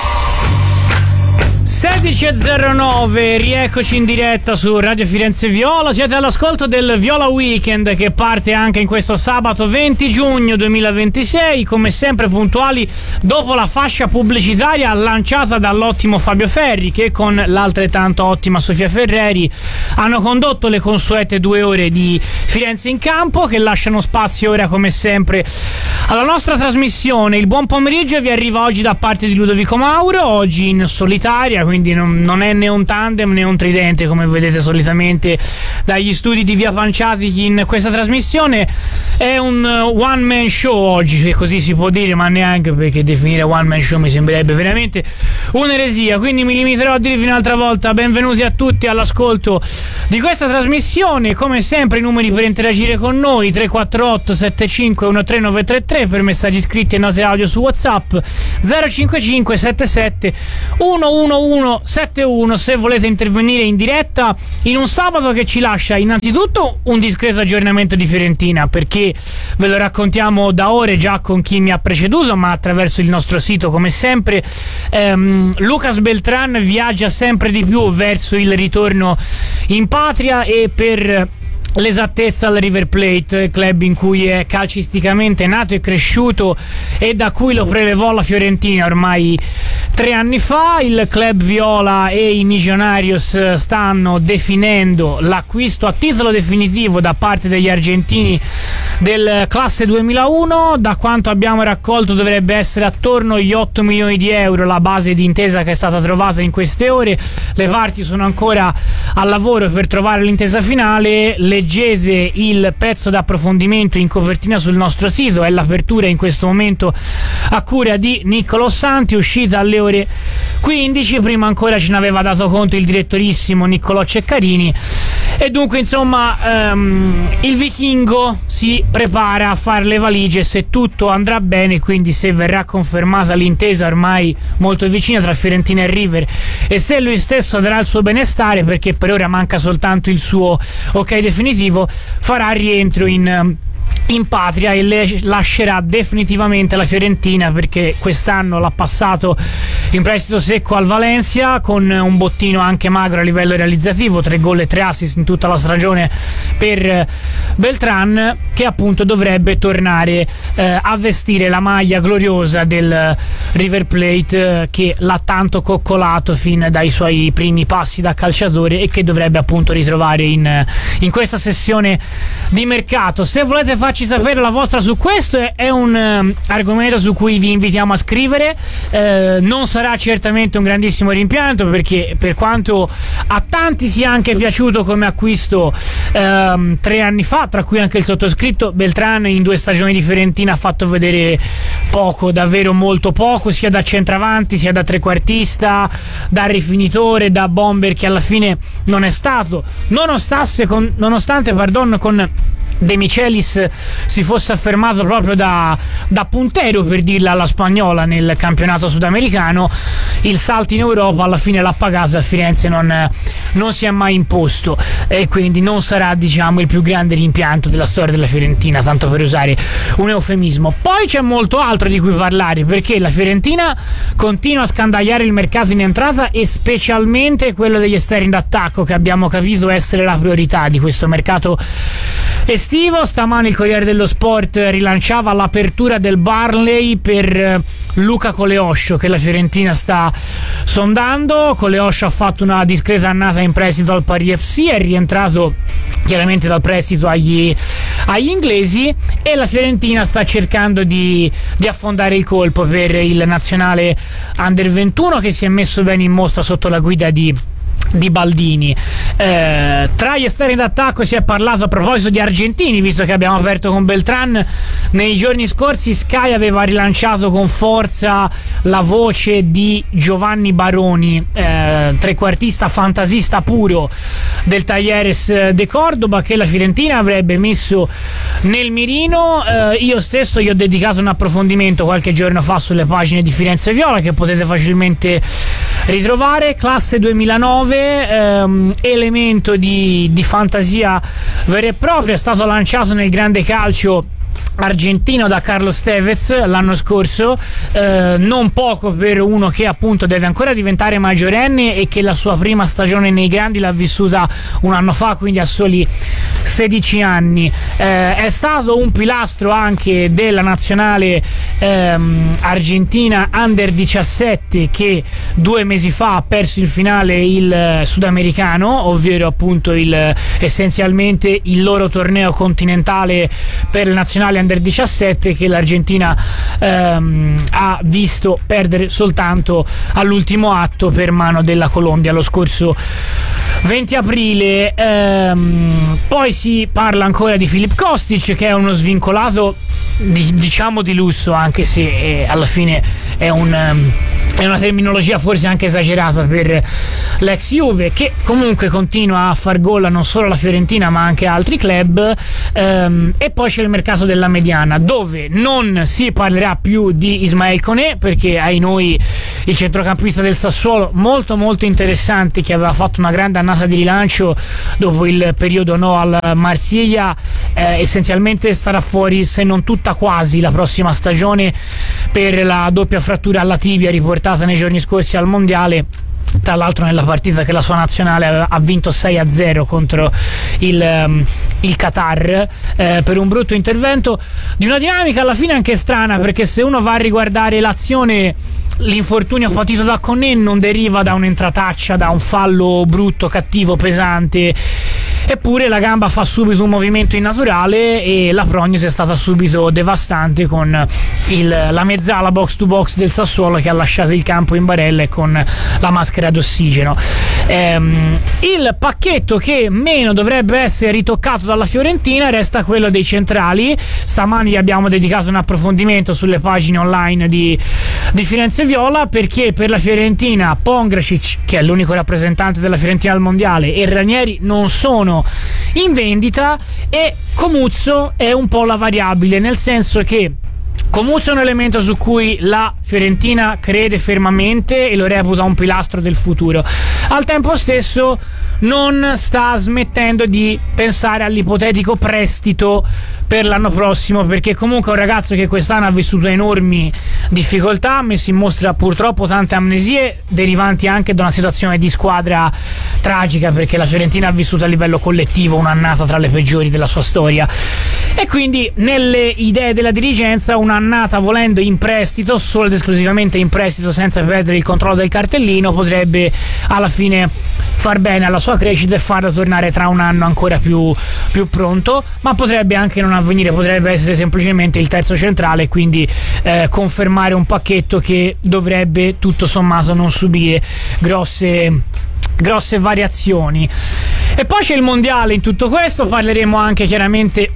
S8: sedici e zero nove, rieccoci in diretta su Radio Firenze Viola. Siete all'ascolto del Viola Weekend, che parte anche in questo sabato venti giugno duemilaventisei, come sempre puntuali dopo la fascia pubblicitaria lanciata dall'ottimo Fabio Ferri, che con l'altrettanto ottima Sofia Ferreri hanno condotto le consuete due ore di Firenze in campo, che lasciano spazio ora come sempre alla nostra trasmissione. Il buon pomeriggio vi arriva oggi da parte di Ludovico Mauro, oggi in solitaria, quindi non, non è né un tandem né un tridente come vedete solitamente dagli studi di Via Panciatichi in questa trasmissione. è un one man show oggi, se così si può dire, ma neanche, perché definire one man show mi sembrerebbe veramente un'eresia. Quindi mi limiterò a dirvi un'altra volta benvenuti a tutti all'ascolto di questa trasmissione. Come sempre i numeri per interagire con noi: tre quattro otto sette cinque uno tre nove tre tre per messaggi scritti e note audio su WhatsApp, zero cinque cinque sette sette uno uno uno sette uno se volete intervenire in diretta in un sabato che ci lascia innanzitutto un discreto aggiornamento di Fiorentina, perché ve lo raccontiamo da ore già con chi mi ha preceduto, ma attraverso il nostro sito come sempre. ehm, Lucas Beltran viaggia sempre di più verso il ritorno in patria e per l'esattezza al River Plate, club in cui è calcisticamente nato e cresciuto e da cui lo prelevò la Fiorentina ormai tre anni fa. Il club viola e i Millonarios stanno definendo l'acquisto a titolo definitivo da parte degli argentini del classe duemilauno. Da quanto abbiamo raccolto dovrebbe essere attorno agli otto milioni di euro la base di intesa che è stata trovata in queste ore. Le parti sono ancora al lavoro per trovare l'intesa finale. Leggete il pezzo d'approfondimento in copertina sul nostro sito, è l'apertura in questo momento a cura di Niccolò Santi, uscita alle ore quindici. Prima ancora ce ne aveva dato conto il direttorissimo Niccolò Ceccarini. E dunque insomma um, il vichingo si prepara a fare le valigie se tutto andrà bene, quindi se verrà confermata l'intesa ormai molto vicina tra Fiorentina e River e se lui stesso darà il suo benestare, perché per ora manca soltanto il suo ok definitivo, farà rientro in in patria e le lascerà definitivamente la Fiorentina, perché quest'anno l'ha passato in prestito secco al Valencia con un bottino anche magro a livello realizzativo, tre gol e tre assist in tutta la stagione per Beltran, che appunto dovrebbe tornare eh, a vestire la maglia gloriosa del River Plate, eh, che l'ha tanto coccolato fin dai suoi primi passi da calciatore e che dovrebbe appunto ritrovare in, in questa sessione di mercato. Se volete farci sapere la vostra su questo, è un um, argomento su cui vi invitiamo a scrivere. Eh, non sarà certamente un grandissimo rimpianto, perché per quanto a tanti sia anche piaciuto come acquisto ehm, tre anni fa, tra cui anche il sottoscritto, Beltran in due stagioni di Fiorentina ha fatto vedere poco, davvero molto poco, sia da centravanti sia da trequartista, da rifinitore, da bomber, che alla fine non è stato, nonostante con, nonostante pardon, con De Michelis si fosse affermato proprio da, da puntero, per dirla alla spagnola, nel campionato sudamericano. Il salto in Europa alla fine l'ha pagato, a Firenze non, non si è mai imposto e quindi non sarà, diciamo, il più grande rimpianto della storia della Fiorentina, tanto per usare un eufemismo. Poi c'è molto altro di cui parlare, perché la Fiorentina continua a scandagliare il mercato in entrata e specialmente quello degli esterni d'attacco, che abbiamo capito essere la priorità di questo mercato estivo. Stamane il Corriere dello Sport rilanciava l'apertura del Burnley per Luca Coleoscio, che la Fiorentina sta sondando. Coleoscio ha fatto una discreta annata in prestito al Paris F C, è rientrato chiaramente dal prestito agli, agli inglesi, e la Fiorentina sta cercando di, di affondare il colpo per il nazionale under ventuno, che si è messo bene in mostra sotto la guida di di Baldini. Eh, tra gli esterni d'attacco si è parlato, a proposito di argentini, visto che abbiamo aperto con Beltran, nei giorni scorsi Sky aveva rilanciato con forza la voce di Giovanni Baroni, eh, trequartista fantasista puro del Talleres de Cordoba, che la Fiorentina avrebbe messo nel mirino. Eh, io stesso gli ho dedicato un approfondimento qualche giorno fa sulle pagine di Firenze Viola, che potete facilmente ritrovare. Classe duemilanove, ehm, elemento di, di fantasia vera e propria, è stato lanciato nel grande calcio argentino da Carlos Tevez l'anno scorso, eh, non poco per uno che appunto deve ancora diventare maggiorenne e che la sua prima stagione nei grandi l'ha vissuta un anno fa, quindi a soli sedici anni. Eh, è stato un pilastro anche della nazionale ehm, argentina under diciassette, che due mesi fa ha perso il finale il sudamericano, ovvero appunto il, essenzialmente il loro torneo continentale per le nazionali under diciassette, che l'Argentina ehm, ha visto perdere soltanto all'ultimo atto per mano della Colombia lo scorso venti aprile. ehm, Poi si parla ancora di Filip Kostic, che è uno svincolato di, diciamo di lusso, anche se eh, alla fine è un um, è una terminologia forse anche esagerata per l'ex Juve, che comunque continua a far gol non solo alla Fiorentina ma anche a altri club. Ehm, e poi c'è il mercato della mediana, dove non si parlerà più di Ismael Koné, perché ai noi il centrocampista del Sassuolo, molto molto interessante, che aveva fatto una grande annata di rilancio dopo il periodo no al Marsiglia, eh, essenzialmente starà fuori, se non tutta quasi, la prossima stagione per la doppia frattura alla tibia riportata nei giorni scorsi al mondiale. Tra l'altro nella partita che la sua nazionale ha vinto sei a zero contro il, um, il Qatar, eh, per un brutto intervento di una dinamica alla fine anche strana, perché se uno va a riguardare l'azione, l'infortunio patito da Koné non deriva da un'entrataccia, da un fallo brutto, cattivo, pesante. Eppure la gamba fa subito un movimento innaturale e la prognosi è stata subito devastante, con il, la mezzala box to box del Sassuolo che ha lasciato il campo in barella e con la maschera d'ossigeno. Ehm, il pacchetto che meno dovrebbe essere ritoccato dalla Fiorentina resta quello dei centrali. Stamani abbiamo dedicato un approfondimento sulle pagine online di, di Firenze Viola, perché per la Fiorentina Pongracic, che è l'unico rappresentante della Fiorentina al mondiale, e Ranieri non sono in vendita, e Comuzzo è un po' la variabile, nel senso che Comuzzo è un elemento su cui la Fiorentina crede fermamente e lo reputa un pilastro del futuro. Al tempo stesso non sta smettendo di pensare all'ipotetico prestito per l'anno prossimo, perché comunque è un ragazzo che quest'anno ha vissuto enormi difficoltà, ha messo in mostra purtroppo tante amnesie derivanti anche da una situazione di squadra tragica, perché la Fiorentina ha vissuto a livello collettivo un'annata tra le peggiori della sua storia, e quindi nelle idee della dirigenza un'annata volendo in prestito, solo ed esclusivamente in prestito, senza perdere il controllo del cartellino, potrebbe alla fine far bene alla sua crescita e farlo tornare tra un anno ancora più, più pronto. Ma potrebbe anche non avvenire, potrebbe essere semplicemente il terzo centrale, quindi eh, confermare un pacchetto che dovrebbe tutto sommato non subire grosse grosse variazioni. E poi c'è il mondiale in tutto questo, parleremo anche chiaramente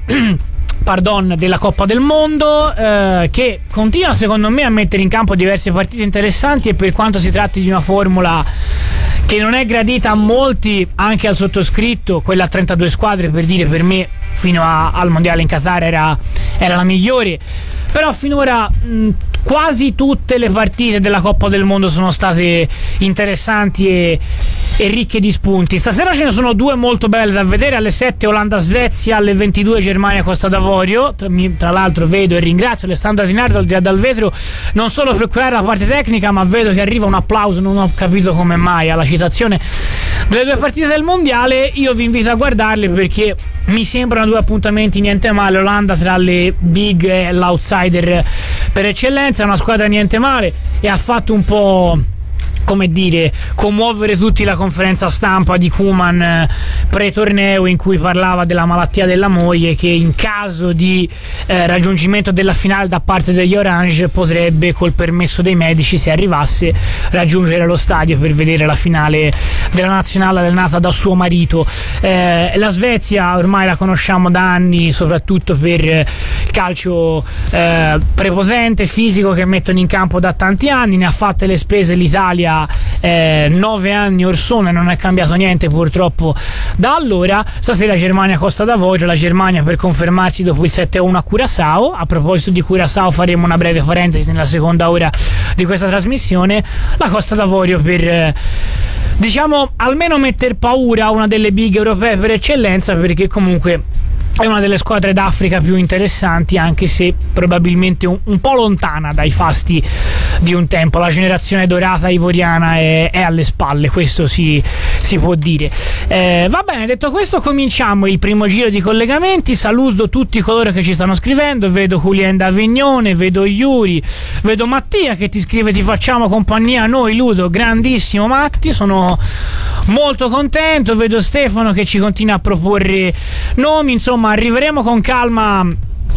S8: pardon, della Coppa del Mondo, eh, che continua secondo me a mettere in campo diverse partite interessanti, e per quanto si tratti di una formula che non è gradita a molti, anche al sottoscritto, quella a trentadue squadre, per dire, per me fino a, al mondiale in Qatar era, era la migliore, però finora mh, quasi tutte le partite della Coppa del Mondo sono state interessanti e, e ricche di spunti. Stasera ce ne sono due molto belle da vedere: alle sette Olanda-Svezia, alle ventidue Germania-Costa d'Avorio. Tra, tra l'altro vedo e ringrazio Alessandro Tinardo al di là dal vetro, non solo per curare la parte tecnica, ma vedo che arriva un applauso, non ho capito come mai, alla citazione delle due partite del mondiale. Io vi invito a guardarle perché mi sembrano due appuntamenti niente male. Olanda tra le big e l'outsider per eccellenza, è una squadra niente male e ha fatto un po', come dire, commuovere tutti la conferenza stampa di Koeman pre-torneo, in cui parlava della malattia della moglie, che in caso di eh, raggiungimento della finale da parte degli Orange potrebbe, col permesso dei medici, se arrivasse, raggiungere lo stadio per vedere la finale della nazionale allenata da suo marito. Eh, la Svezia ormai la conosciamo da anni, soprattutto per il calcio eh, prepotente, fisico, che mettono in campo da tanti anni. Ne ha fatte le spese l'Italia eh, nove anni orsone, non è cambiato niente purtroppo da allora. Stasera Germania-Costa d'Avorio, la Germania per confermarsi dopo il sette a uno a Curaçao. A proposito di Curaçao faremo una breve parentesi nella seconda ora di questa trasmissione. La Costa d'Avorio per eh, diciamo almeno metter paura a una delle big europee per eccellenza, perché comunque è una delle squadre d'Africa più interessanti, anche se probabilmente un, un po' lontana dai fasti di un tempo. La generazione dorata ivoriana è, è alle spalle, questo si, si può dire. Eh, va bene, detto questo cominciamo il primo giro di collegamenti. Saluto tutti coloro che ci stanno scrivendo. Vedo Julien da Avignone, vedo Iuri, vedo Mattia che ti scrive: ti facciamo compagnia a noi Ludo. Grandissimo Matti, sono molto contento. Vedo Stefano che ci continua a proporre nomi. Insomma, arriveremo con calma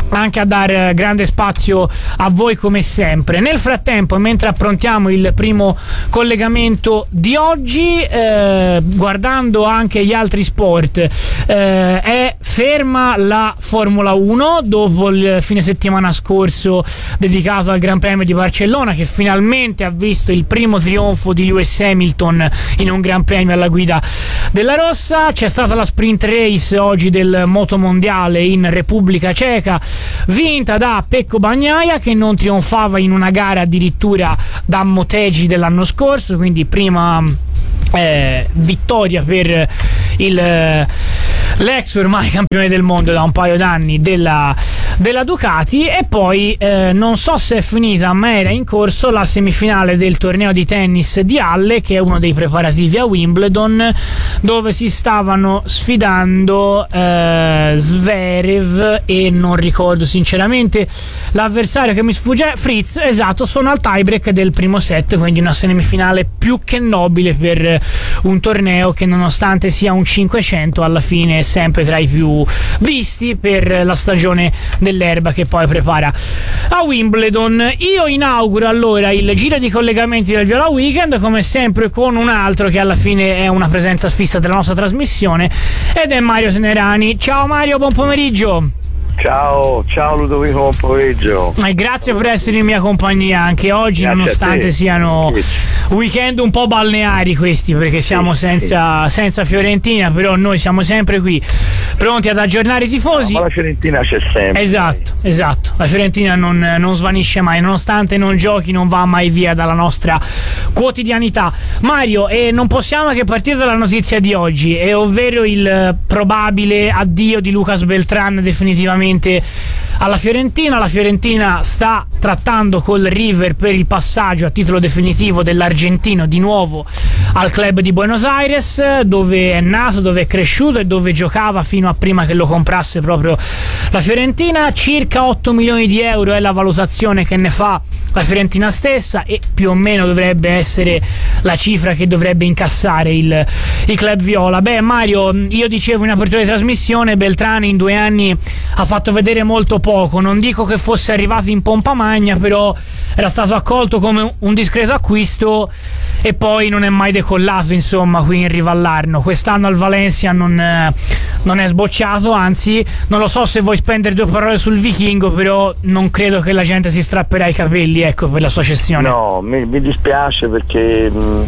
S8: anche a dare grande spazio a voi come sempre. Nel frattempo, mentre approntiamo il primo collegamento di oggi, eh, guardando anche gli altri sport, eh, è ferma la Formula uno dopo il fine settimana scorso dedicato al Gran Premio di Barcellona, che finalmente ha visto il primo trionfo di Lewis Hamilton in un Gran Premio alla guida della rossa. C'è stata la sprint race oggi del motomondiale in Repubblica Ceca, vinta da Pecco Bagnaia, che non trionfava in una gara addirittura da Motegi dell'anno scorso, quindi prima eh, vittoria per il l'ex ormai campione del mondo da un paio d'anni della, della Ducati. E poi eh, non so se è finita, ma era in corso la semifinale del torneo di tennis di Halle, che è uno dei preparativi a Wimbledon, dove si stavano sfidando eh, Zverev e non ricordo sinceramente l'avversario che mi sfugge, Fritz, esatto. Sono al tiebreak del primo set, quindi una semifinale più che nobile per un torneo che, nonostante sia un cinquecento, alla fine è sempre tra i più visti per la stagione dell'erba che poi prepara a Wimbledon. Io inauguro allora il giro di collegamenti del Viola Weekend, come sempre con un altro che alla fine è una presenza fissa della nostra trasmissione, ed è Mario Tenerani. Ciao Mario, buon pomeriggio.
S9: Ciao, ciao Ludovico, buon pomeriggio.
S8: E grazie per essere in mia compagnia anche oggi, grazie, nonostante siano weekend un po' balneari questi, perché siamo sì, senza, sì. senza Fiorentina, però noi siamo sempre qui pronti ad aggiornare i tifosi.
S9: No, ma la Fiorentina c'è sempre.
S8: Esatto, esatto. La Fiorentina non, non svanisce mai, nonostante non giochi, non va mai via dalla nostra quotidianità. Mario, e non possiamo che partire dalla notizia di oggi, e ovvero il probabile addio di Lucas Beltrán definitivamente alla Fiorentina. La Fiorentina sta trattando col River per il passaggio a titolo definitivo dell'argentino di nuovo al club di Buenos Aires, dove è nato, dove è cresciuto e dove giocava fino a prima che lo comprasse proprio la Fiorentina. Circa otto milioni di euro è la valutazione che ne fa la Fiorentina stessa, e più o meno dovrebbe essere la cifra che dovrebbe incassare il, il club viola. Beh Mario, io dicevo in apertura di trasmissione, Beltrán in due anni ha fatto vedere molto poco. Non dico che fosse arrivato in pompa magna, però era stato accolto come un discreto acquisto e poi non è mai decollato, insomma, qui in Rivallarno. Quest'anno al Valencia non, eh, non è sbocciato, anzi non lo so se vuoi spendere due parole sul vichingo, però non credo che la gente si strapperà i capelli, ecco, per la sua cessione.
S9: No, mi, mi dispiace perché mh,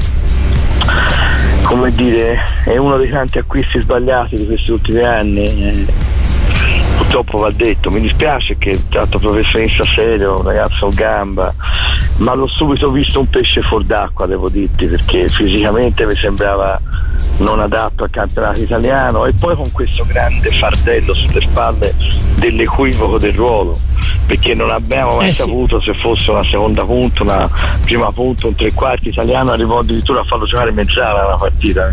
S9: come dire, è uno dei tanti acquisti sbagliati di questi ultimi anni. eh. Purtroppo va detto, mi dispiace che è stato professionista serio, un ragazzo gamba, ma l'ho subito visto un pesce fuor d'acqua, devo dirti, perché fisicamente mi sembrava non adatto al campionato italiano, e poi con questo grande fardello sulle spalle dell'equivoco del ruolo, perché non abbiamo mai eh sì. saputo se fosse una seconda punta, una prima punta, un tre quarti italiano. Arrivò addirittura a farlo giocare mezz'ora una partita,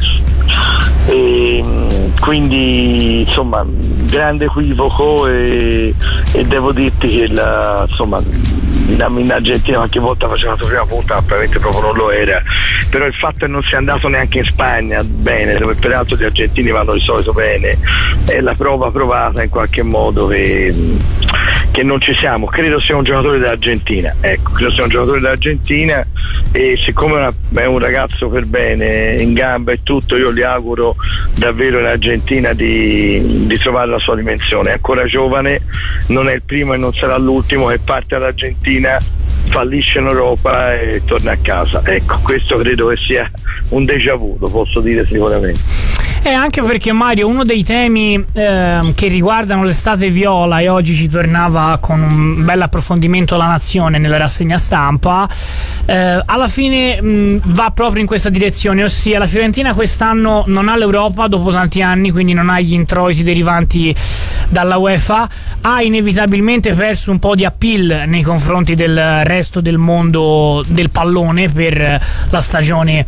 S9: e quindi insomma grande equivoco, e, e devo dirti che la, insomma in Argentina qualche volta faceva la sua prima punta, ma probabilmente proprio non lo era. Però il fatto che non sia andato neanche in Spagna bene, dove peraltro gli argentini vanno di solito bene, è la prova provata in qualche modo che, che non ci siamo. Credo sia un giocatore dell'Argentina, ecco, credo sia un giocatore dell'Argentina, e siccome una, è un ragazzo per bene, in gamba e tutto, io gli auguro davvero in Argentina di, di trovare la sua dimensione. È ancora giovane, non è il primo e non sarà l'ultimo che parte all'Argentina, fallisce in Europa e torna a casa. Ecco, questo credo che sia un déjà vu, lo posso dire sicuramente.
S8: E anche perché Mario, uno dei temi eh, che riguardano l'estate viola, e oggi ci tornava con un bel approfondimento La Nazione nella rassegna stampa, eh, alla fine mh, va proprio in questa direzione, ossia la Fiorentina quest'anno non ha l'Europa dopo tanti anni, quindi non ha gli introiti derivanti dalla UEFA, ha inevitabilmente perso un po' di appeal nei confronti del resto del mondo del pallone per la stagione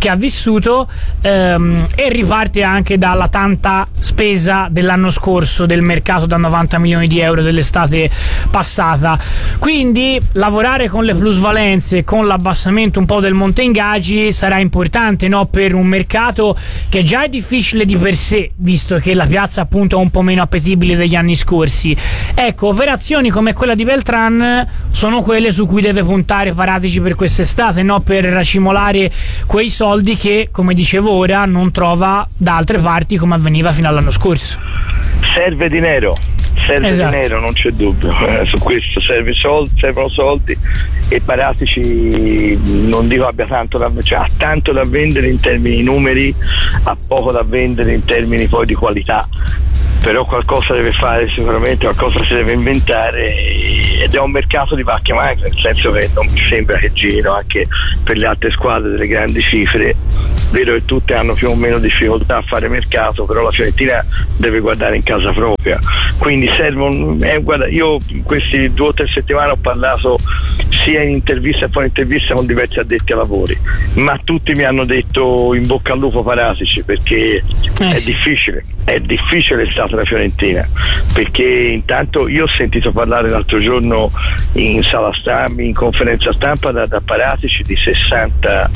S8: che ha vissuto, ehm, e riparte anche dalla tanta spesa dell'anno scorso del mercato da novanta milioni di euro dell'estate passata. Quindi lavorare con le plusvalenze, con l'abbassamento un po' del monte ingaggi sarà importante, no? Per un mercato che già è difficile di per sé, visto che la piazza appunto è un po' meno appetibile degli anni scorsi. Ecco, operazioni come quella di Beltran sono quelle su cui deve puntare Paratici per quest'estate, no? Per racimolare quei soldi che, come dicevo ora, non trova da altre parti come avveniva fino all'anno scorso.
S9: Serve dinero, serve
S8: esatto.
S9: dinero, non c'è dubbio, eh, su questo serve soldi, servono soldi, e Paratici non dico abbia tanto da, cioè, ha tanto da vendere in termini numeri, ha poco da vendere in termini poi di qualità, però qualcosa deve fare sicuramente, qualcosa si deve inventare, ed è un mercato di vacche magre, nel senso che non mi sembra che girino anche per le altre squadre delle grandi cifre. Vero che tutte hanno più o meno difficoltà a fare mercato, però la Fiorentina deve guardare in casa propria, quindi servono, eh, guarda, io in questi due o tre settimane ho parlato sia in intervista e poi in intervista con diversi addetti ai lavori, ma tutti mi hanno detto in bocca al lupo Paratici, perché
S8: eh
S9: è
S8: sì.
S9: difficile, è difficile è stata la Fiorentina, perché intanto io ho sentito parlare l'altro giorno in sala stampa, in conferenza stampa da, da Paratici di sessanta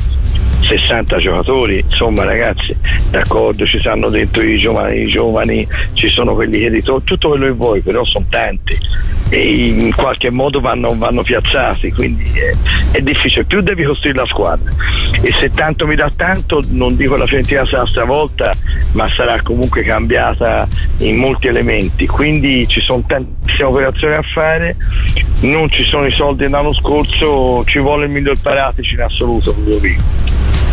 S9: giocatori, insomma ragazzi, d'accordo, ci stanno dentro i giovani, i giovani, ci sono quelli che ritornano, tutto quello che vuoi, però sono tanti e in qualche modo vanno, vanno piazzati, quindi è, è difficile, più devi costruire la squadra, e se tanto mi dà tanto, non dico la Fiorentina sarà stravolta, ma sarà comunque cambiata in molti elementi, quindi ci sono tantissime operazioni a fare, non ci sono i soldi dell'anno scorso, ci vuole il miglior Paratici in assoluto, ve lo dico.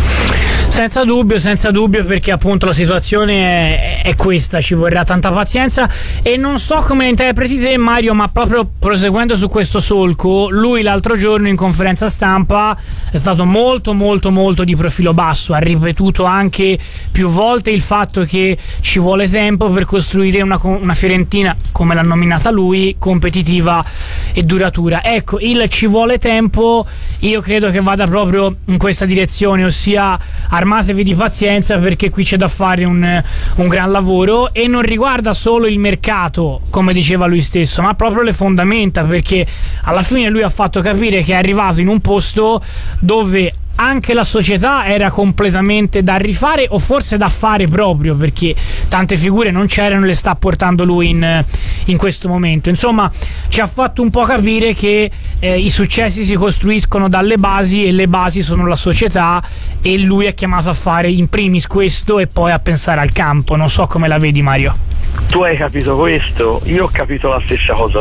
S8: Senza dubbio, senza dubbio, perché appunto la situazione è, è questa, ci vorrà tanta pazienza, e non so come la interpreti te, Mario, ma proprio proseguendo su questo solco, lui l'altro giorno in conferenza stampa è stato molto molto molto di profilo basso, ha ripetuto anche più volte il fatto che ci vuole tempo per costruire una, una Fiorentina, come l'ha nominata lui, competitiva e duratura. Ecco, il ci vuole tempo io credo che vada proprio in questa direzione, ossia armatevi di pazienza, perché qui c'è da fare un, un gran lavoro, e non riguarda solo il mercato, come diceva lui stesso, ma proprio le fondamenta, perché alla fine lui ha fatto capire che è arrivato in un posto dove anche la società era completamente da rifare, o forse da fare proprio, perché tante figure non c'erano, le sta portando lui in, in questo momento. Insomma, ci ha fatto un po' capire che eh, i successi si costruiscono dalle basi, e le basi sono la società, e lui è chiamato a fare in primis questo e poi a pensare al campo. Non so come la vedi, Mario.
S9: Tu hai capito questo, io ho capito la stessa cosa,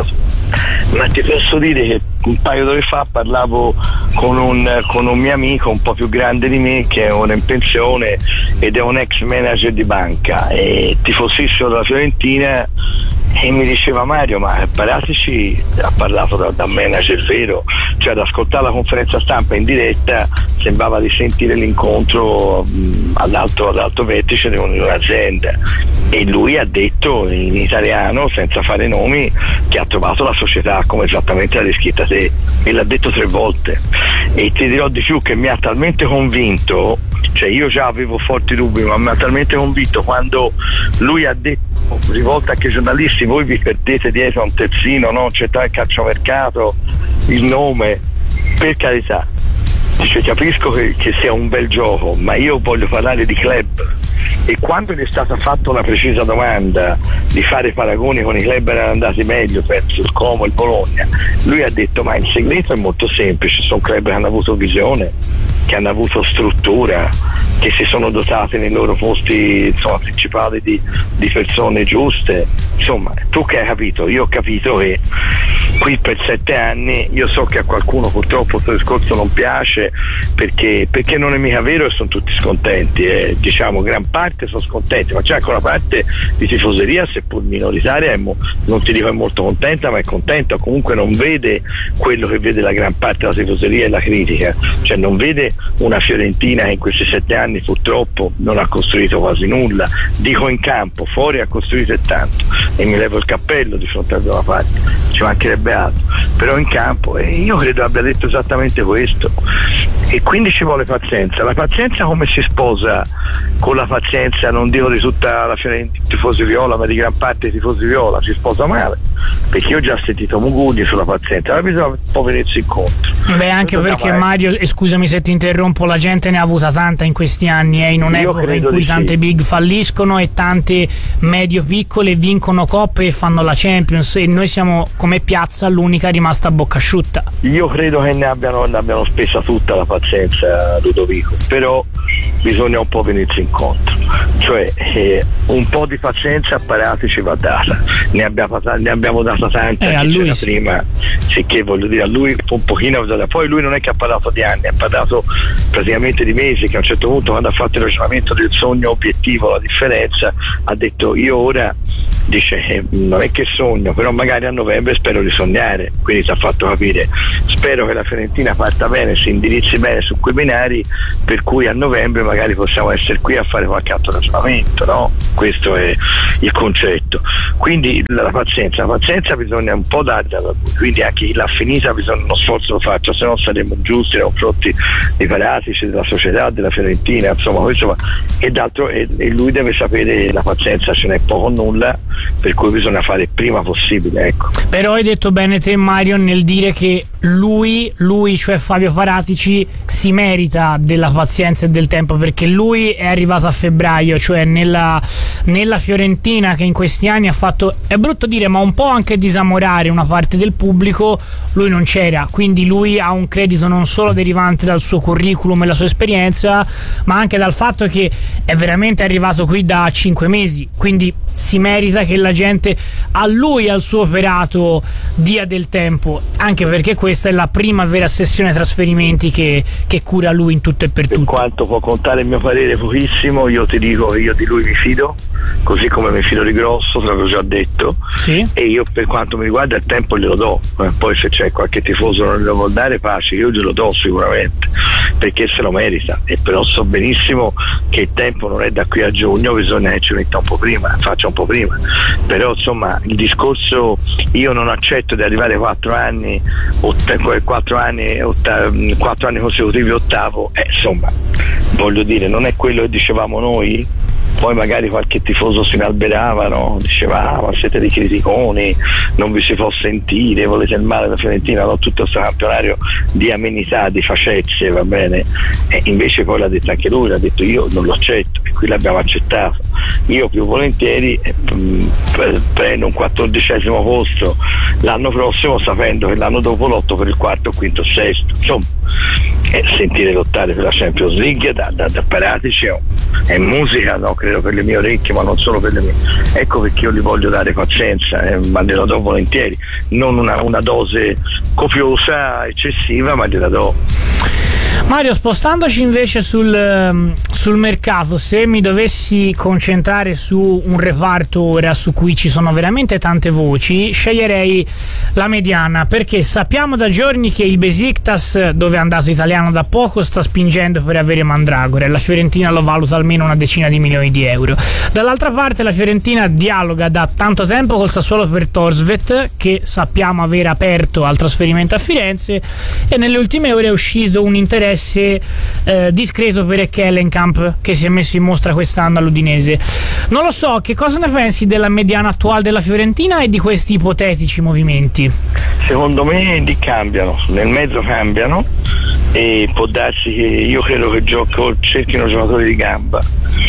S9: ma ti posso dire che un paio d'ore fa parlavo con un, con un mio amico un po' più grande di me, che è ora in pensione ed è un ex manager di banca e tifosissimo della Fiorentina, e mi diceva: Mario, ma Paratici ha parlato da, da manager vero, cioè ad ascoltare la conferenza stampa in diretta sembrava di sentire l'incontro mh, all'alto, all'alto vertice di un'azienda, e lui ha detto in italiano, senza fare nomi, che ha trovato la società come esattamente l'ha descritta te, e l'ha detto tre volte, e ti dirò di più, che mi ha talmente convinto, cioè io già avevo forti dubbi, ma mi ha talmente convinto quando lui ha detto, rivolta anche ai giornalisti: voi vi perdete dietro a un terzino, no? C'è il calciomercato, il nome, per carità, dice, capisco che, che sia un bel gioco, ma io voglio parlare di club. E quando gli è stata fatta una precisa domanda di fare paragoni con i club che erano andati meglio, penso il Como e il Bologna, lui ha detto: ma il segreto è molto semplice, sono club che hanno avuto visione, che hanno avuto struttura, che si sono dotati nei loro posti, insomma, principali di, di persone giuste. Insomma, tu che hai capito, io ho capito che qui per sette anni, io so che a qualcuno purtroppo questo discorso non piace, perché, perché non è mica vero e sono tutti scontenti, eh. Diciamo gran parte sono scontenti, ma c'è anche una parte di tifoseria, seppur minoritaria, è mo- non ti dico è molto contenta, ma è contenta, comunque non vede quello che vede la gran parte della tifoseria e la critica, cioè non vede una Fiorentina che in questi sette anni purtroppo non ha costruito quasi nulla, dico in campo, fuori ha costruito e tanto, e mi levo il cappello di fronte a una parte. ci mancherebbe altro, però in campo, e io credo abbia detto esattamente questo, e quindi ci vuole pazienza. La pazienza come si sposa con la pazienza, non dico di tutta la Fiorentina tifosi viola, ma di gran parte dei tifosi viola, si sposa male, perché io ho già sentito Mugugni sulla pazienza, ma bisogna un po' venirsi incontro.
S8: Beh, anche perché Mario, e scusami se ti interrompo, la gente ne ha avuta tanta in questi anni, eh, in un'epoca in cui tante sì. big falliscono e tante medio piccole vincono coppe e fanno la Champions, e noi siamo come piazza l'unica rimasta a bocca asciutta.
S9: Io credo che ne abbiano, ne abbiano spesa tutta la pazienza, Ludovico, però bisogna un po' venirsi incontro, cioè eh, un po' di pazienza a Parati ci va data, ne abbiamo, ne abbiamo data tanta eh, a lui sì. prima, sicché voglio dire a lui un pochino, poi lui non è che ha parlato di anni, ha parlato praticamente di mesi, che a un certo punto quando ha fatto il ragionamento del sogno obiettivo, la differenza, ha detto io ora, dice eh, non è che sogno, però magari a novembre spero di sognare, quindi ti ha fatto capire, spero che la Fiorentina parta bene, si indirizzi bene su quei binari, per cui a novembre magari possiamo essere qui a fare qualche altro ragionamento, no? Questo è il concetto, quindi la, la pazienza la pazienza bisogna un po' darla da lui, quindi anche chi l'ha finita bisogna uno sforzo lo faccia, se no saremo giusti nei confronti dei Paratici, della società, della Fiorentina, insomma questo, e d'altro e, e lui deve sapere la pazienza ce n'è poco o nulla, per cui bisogna fare il prima possibile, ecco.
S8: Però hai detto bene te, Mario, nel dire che lui lui cioè Fabio Paratici si merita della pazienza e del tempo, perché lui è arrivato a febbraio, cioè nella, nella Fiorentina che in questi anni ha fatto, è brutto dire, ma un po' anche disamorare una parte del pubblico, lui non c'era, quindi lui ha un credito non solo derivante dal suo curriculum e la sua esperienza, ma anche dal fatto che è veramente arrivato qui da cinque mesi, quindi si merita che la gente a lui, al suo operato, dia del tempo, anche perché questa è la prima vera sessione trasferimenti che, che cura lui in tutto e per tutto.
S9: Per quanto può contare il mio parere pochissimo, io ti dico che io di lui mi fido, così come mi fido di Grosso, te l'avevo già detto,
S8: sì.
S9: E io per quanto mi riguarda il tempo glielo do, poi se c'è qualche tifoso non glielo vuol dare, pace, io glielo do sicuramente, perché se lo merita, e però so benissimo che il tempo non è da qui a giugno, bisogna che ci metta un po' prima, faccia un po' prima, però insomma il discorso, io non accetto di arrivare quattro anni quattro anni quattro anni consecutivi ottavo, eh, insomma voglio dire, non è quello che dicevamo noi, poi magari qualche tifoso si inalberava, no? Diceva ah, ma siete dei criticoni, non vi si può sentire, volete il male della Fiorentina, no? Tutto questo campionario di amenità, di facezze, va bene, e invece poi l'ha detto anche lui, l'ha detto io non lo accetto, e qui l'abbiamo accettato, io più volentieri eh, prendo un quattordicesimo posto l'anno prossimo sapendo che l'anno dopo lotto per il quarto, quinto, sesto, insomma eh, sentire lottare per la Champions League da, da, da Paratici è musica, no? Credo per le mie orecchie, ma non solo per le mie, ecco perché io gli voglio dare pazienza, eh, ma gliela do volentieri, non una, una dose copiosa, eccessiva, ma gliela do.
S8: Mario, spostandoci invece sul, sul mercato, se mi dovessi concentrare su un reparto ora su cui ci sono veramente tante voci, sceglierei la mediana, perché sappiamo da giorni che il Besiktas, dove è andato Italiano da poco, sta spingendo per avere Mandragora, e la Fiorentina lo valuta almeno una decina di milioni di euro. Dall'altra parte la Fiorentina dialoga da tanto tempo col Sassuolo per Torsvet, che sappiamo aver aperto al trasferimento a Firenze, e nelle ultime ore è uscito un interesse Eh, discreto per Ekkelenkamp, che si è messo in mostra quest'anno all'Udinese. Non lo so, che cosa ne pensi della mediana attuale della Fiorentina e di questi ipotetici movimenti?
S9: Secondo me lì cambiano, nel mezzo cambiano, e può darsi che io credo che gioco, cerchino giocatori di gamba.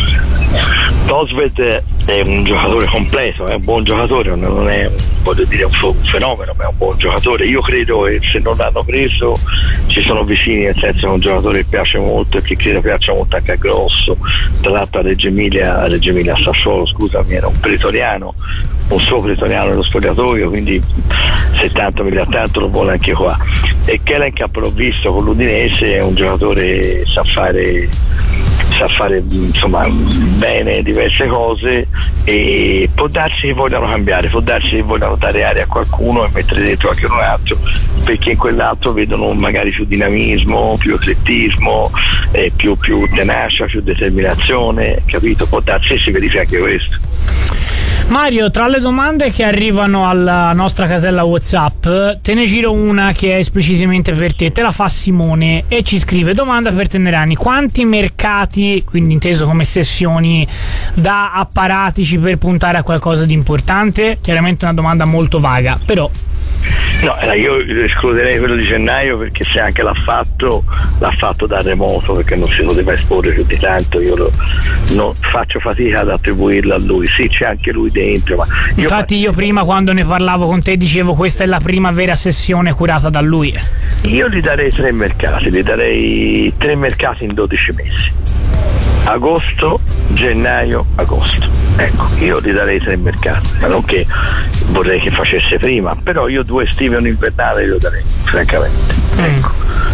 S9: Torsvet è un giocatore completo, è un buon giocatore, non è, voglio dire, un fenomeno, ma è un buon giocatore. Io credo che se non l'hanno preso ci sono vicini, nel senso che è un giocatore che piace molto e che credo piaccia molto anche a Grosso, tra l'altro a Reggio Emilia, a Reggio Emilia a Sassuolo, scusami, era un pretoriano, un suo pretoriano nello spogliatoio, quindi se tanto mi dà tanto lo vuole anche qua. E Ekkelenkamp l'ho visto con l'Udinese, è un giocatore che sa fare sa fare insomma bene diverse cose, e può darsi che vogliano cambiare, può darsi che vogliano dare aria a qualcuno e mettere dentro anche un altro, perché in quell'altro vedono magari più dinamismo, più eclettismo, eh, più, più tenacia, più determinazione, capito? Può darsi che si verifica anche questo.
S8: Mario, tra le domande che arrivano alla nostra casella WhatsApp, te ne giro una che è esplicitamente per te. Te la fa Simone e ci scrive: domanda per Tenerani: quanti mercati, quindi inteso come sessioni da apparatici per puntare a qualcosa di importante? Chiaramente una domanda molto vaga, però.
S9: No, io escluderei quello di gennaio, perché se anche l'ha fatto l'ha fatto da remoto, perché non si poteva esporre più di tanto. Io lo, no, faccio fatica ad attribuirlo a lui. Sì, c'è anche lui dentro, ma io
S8: infatti io prima, quando ne parlavo con te, dicevo questa è la prima vera sessione curata da lui.
S9: Io gli darei tre mercati, gli darei tre mercati in dodici mesi: agosto, gennaio, agosto. Ecco, io gli darei tre mercati, ma non che vorrei che facesse prima, però io due estive e un invernale glielo darei, francamente. Ecco,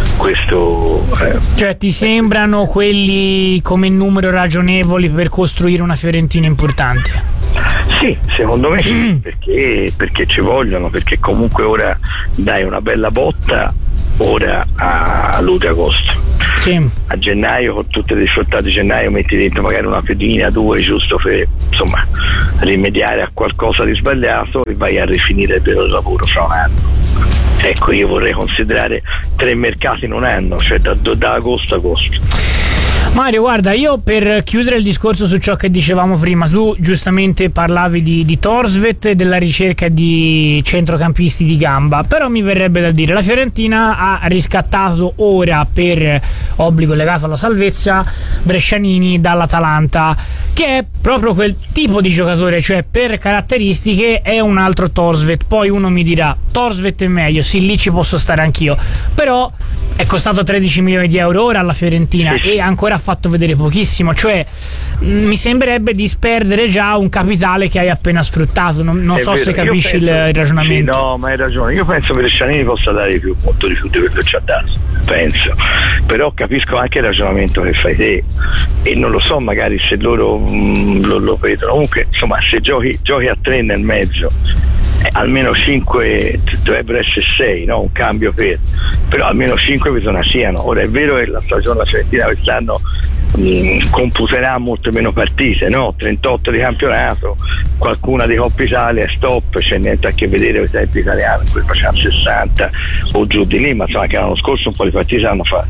S9: questo eh.
S8: Cioè ti sembrano quelli come numero ragionevoli per costruire una Fiorentina importante?
S9: Sì, secondo me sì, perché, perché ci vogliono, perché comunque ora dai una bella botta ora a luglio-agosto.
S8: Sì.
S9: A gennaio, con tutte le difficoltà di gennaio, metti dentro magari una pedina, due, giusto per insomma rimediare a qualcosa di sbagliato, e vai a rifinire il vero lavoro fra un anno. Ecco, io vorrei considerare tre mercati in un anno, cioè da, da agosto a agosto.
S8: Mario, guarda, io per chiudere il discorso su ciò che dicevamo prima, tu giustamente parlavi di, di Thorstvedt e della ricerca di centrocampisti di gamba, però mi verrebbe da dire, la Fiorentina ha riscattato ora, per obbligo legato alla salvezza, Brescianini dall'Atalanta, che è proprio quel tipo di giocatore, cioè per caratteristiche è un altro Thorstvedt. Poi uno mi dirà Thorstvedt è meglio, sì, lì ci posso stare anch'io, però è costato tredici milioni di euro ora alla Fiorentina e ancora ha fatto vedere pochissimo, cioè mh, mi sembrerebbe disperdere già un capitale che hai appena sfruttato. Non, non so
S9: vero,
S8: se capisci
S9: penso,
S8: il, il ragionamento.
S9: Sì, no, ma hai ragione, io penso che Brescianini possa dare più, molto di più di quello che ci ha dato, penso, però capisco anche il ragionamento che fai te e non lo so magari se loro mh, lo, lo vedono. Comunque insomma, se giochi, giochi a tre nel mezzo, eh, almeno cinque dovrebbero essere sei, no? Un cambio per, però almeno cinque bisogna siano. Ora è vero che la stagione della Fiorentina quest'anno mh, computerà molte meno partite, no? trentotto di campionato, qualcuna di Coppa Italia, stop, c'è niente a che vedere con i tempi italiani, qui facciamo sessanta o giù di lì, ma insomma anche l'anno scorso un po' di partite hanno fatto,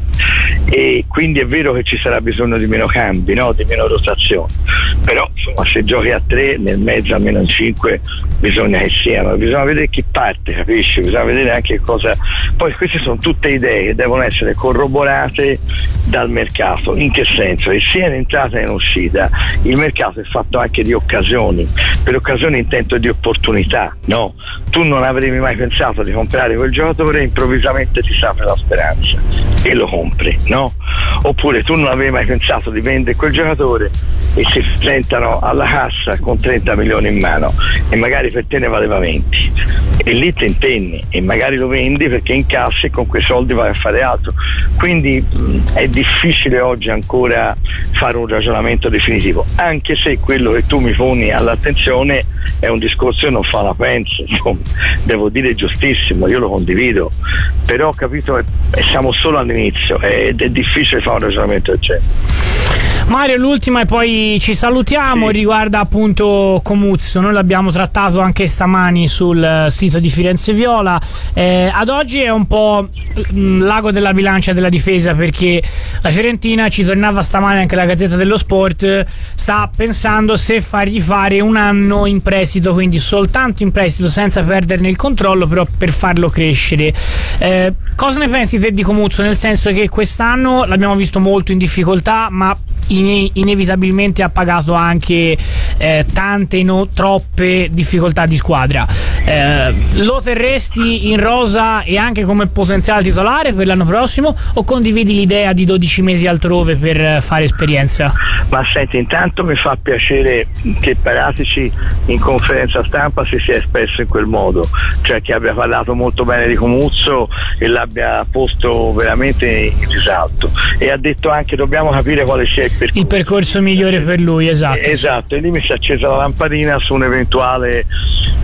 S9: e quindi è vero che ci sarà bisogno di meno cambi, no? Di meno rotazione, però insomma se giochi a tre nel mezzo almeno in cinque bisogna che siano, bisogna vedere chi parte, capisci? Bisogna vedere anche cosa, poi queste sono tutte idee che devono essere corroborate dal mercato. In che senso? Che sia in entrata e in uscita il mercato è fatto anche di occasioni, per occasioni intento di opportunità, no? Tu non avresti mai pensato di comprare quel giocatore e improvvisamente ti sa per la speranza e lo compri, no? Oppure tu non avevi mai pensato di vendere quel giocatore e si presentano alla cassa con trenta milioni in mano e magari per te ne valeva venti e lì ti impenni e magari lo vendi perché incassi e con quei soldi vai a fare altro. Quindi mh, è difficile oggi ancora fare un ragionamento definitivo, anche se quello che tu mi poni all'attenzione è un discorso che non fa la pensa, insomma, devo dire giustissimo, io lo condivido, però ho capito che siamo solo all'inizio ed è difficile fare un ragionamento del genere.
S8: Mario, l'ultima e poi ci salutiamo, sì. Riguarda appunto Comuzzo. Noi l'abbiamo trattato anche stamani sul sito di Firenze Viola. Eh, ad oggi è un po' l'ago della bilancia della difesa, perché la Fiorentina, ci tornava stamani anche la Gazzetta dello Sport, sta pensando se fargli fare un anno in prestito, quindi soltanto in prestito senza perderne il controllo, però per farlo crescere. Eh, cosa ne pensi te di Comuzzo? Nel senso che quest'anno l'abbiamo visto molto in difficoltà, ma in- inevitabilmente ha pagato anche eh, tante, no, troppe difficoltà di squadra. Eh, lo terresti in rosa e anche come potenziale titolare per l'anno prossimo, o condividi l'idea di dodici mesi altrove per fare esperienza?
S9: Ma senti, intanto mi fa piacere che Paratici in conferenza stampa si sia espresso in quel modo, cioè che abbia parlato molto bene di Comuzzo e l'abbia posto veramente in risalto, e ha detto anche dobbiamo capire quale sia il percorso,
S8: il percorso migliore per lui. Esatto,
S9: esatto, e lì mi si è accesa la lampadina su un eventuale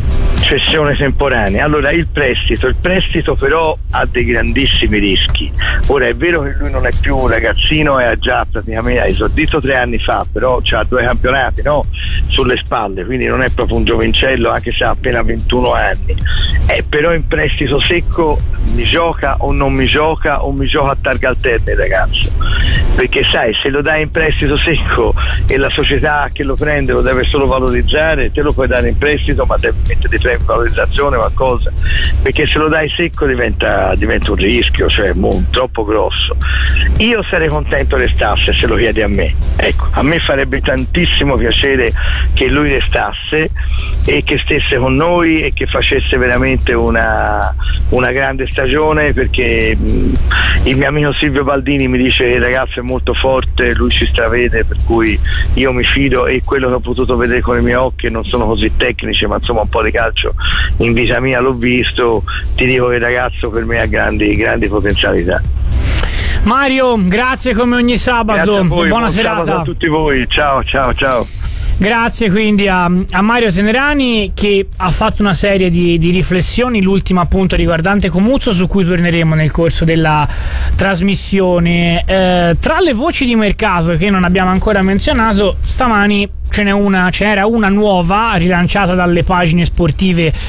S9: cessione temporanea. Allora il prestito, il prestito però ha dei grandissimi rischi. Ora è vero che lui non è più un ragazzino e ha già praticamente ha esordito tre anni fa, però ha due campionati, no? Sulle spalle, quindi non è proprio un giovincello, anche se ha appena ventuno anni. Eh, però in prestito secco mi gioca o non mi gioca, o mi gioca a targa alterna il ragazzo, perché sai, se lo dai in prestito secco e la società che lo prende lo deve solo valorizzare, te lo puoi dare in prestito ma devi mettere di premio valorizzazione o qualcosa, perché se lo dai secco diventa, diventa un rischio, cioè mo, troppo grosso. Io sarei contento restasse, se lo chiedi a me, ecco, a me farebbe tantissimo piacere che lui restasse e che stesse con noi e che facesse veramente una, una grande stagione, perché mh, il mio amico Silvio Baldini mi dice che il ragazzo è molto forte, lui ci stravede, per cui io mi fido, e quello che ho potuto vedere con i miei occhi, non sono così tecnici ma insomma un po' di calcio in vita mia l'ho visto, ti dico che il ragazzo per me ha grandi, grandi potenzialità.
S8: Mario, grazie come ogni sabato,
S9: voi,
S8: buona
S9: buon
S8: serata
S9: sabato a tutti voi, ciao ciao ciao.
S8: Grazie quindi a, a Mario Tenerani, che ha fatto una serie di, di riflessioni, l'ultima appunto riguardante Comuzzo, su cui torneremo nel corso della trasmissione. Eh, tra le voci di mercato che non abbiamo ancora menzionato, stamani ce n'è una, ce n'era una nuova rilanciata dalle pagine sportive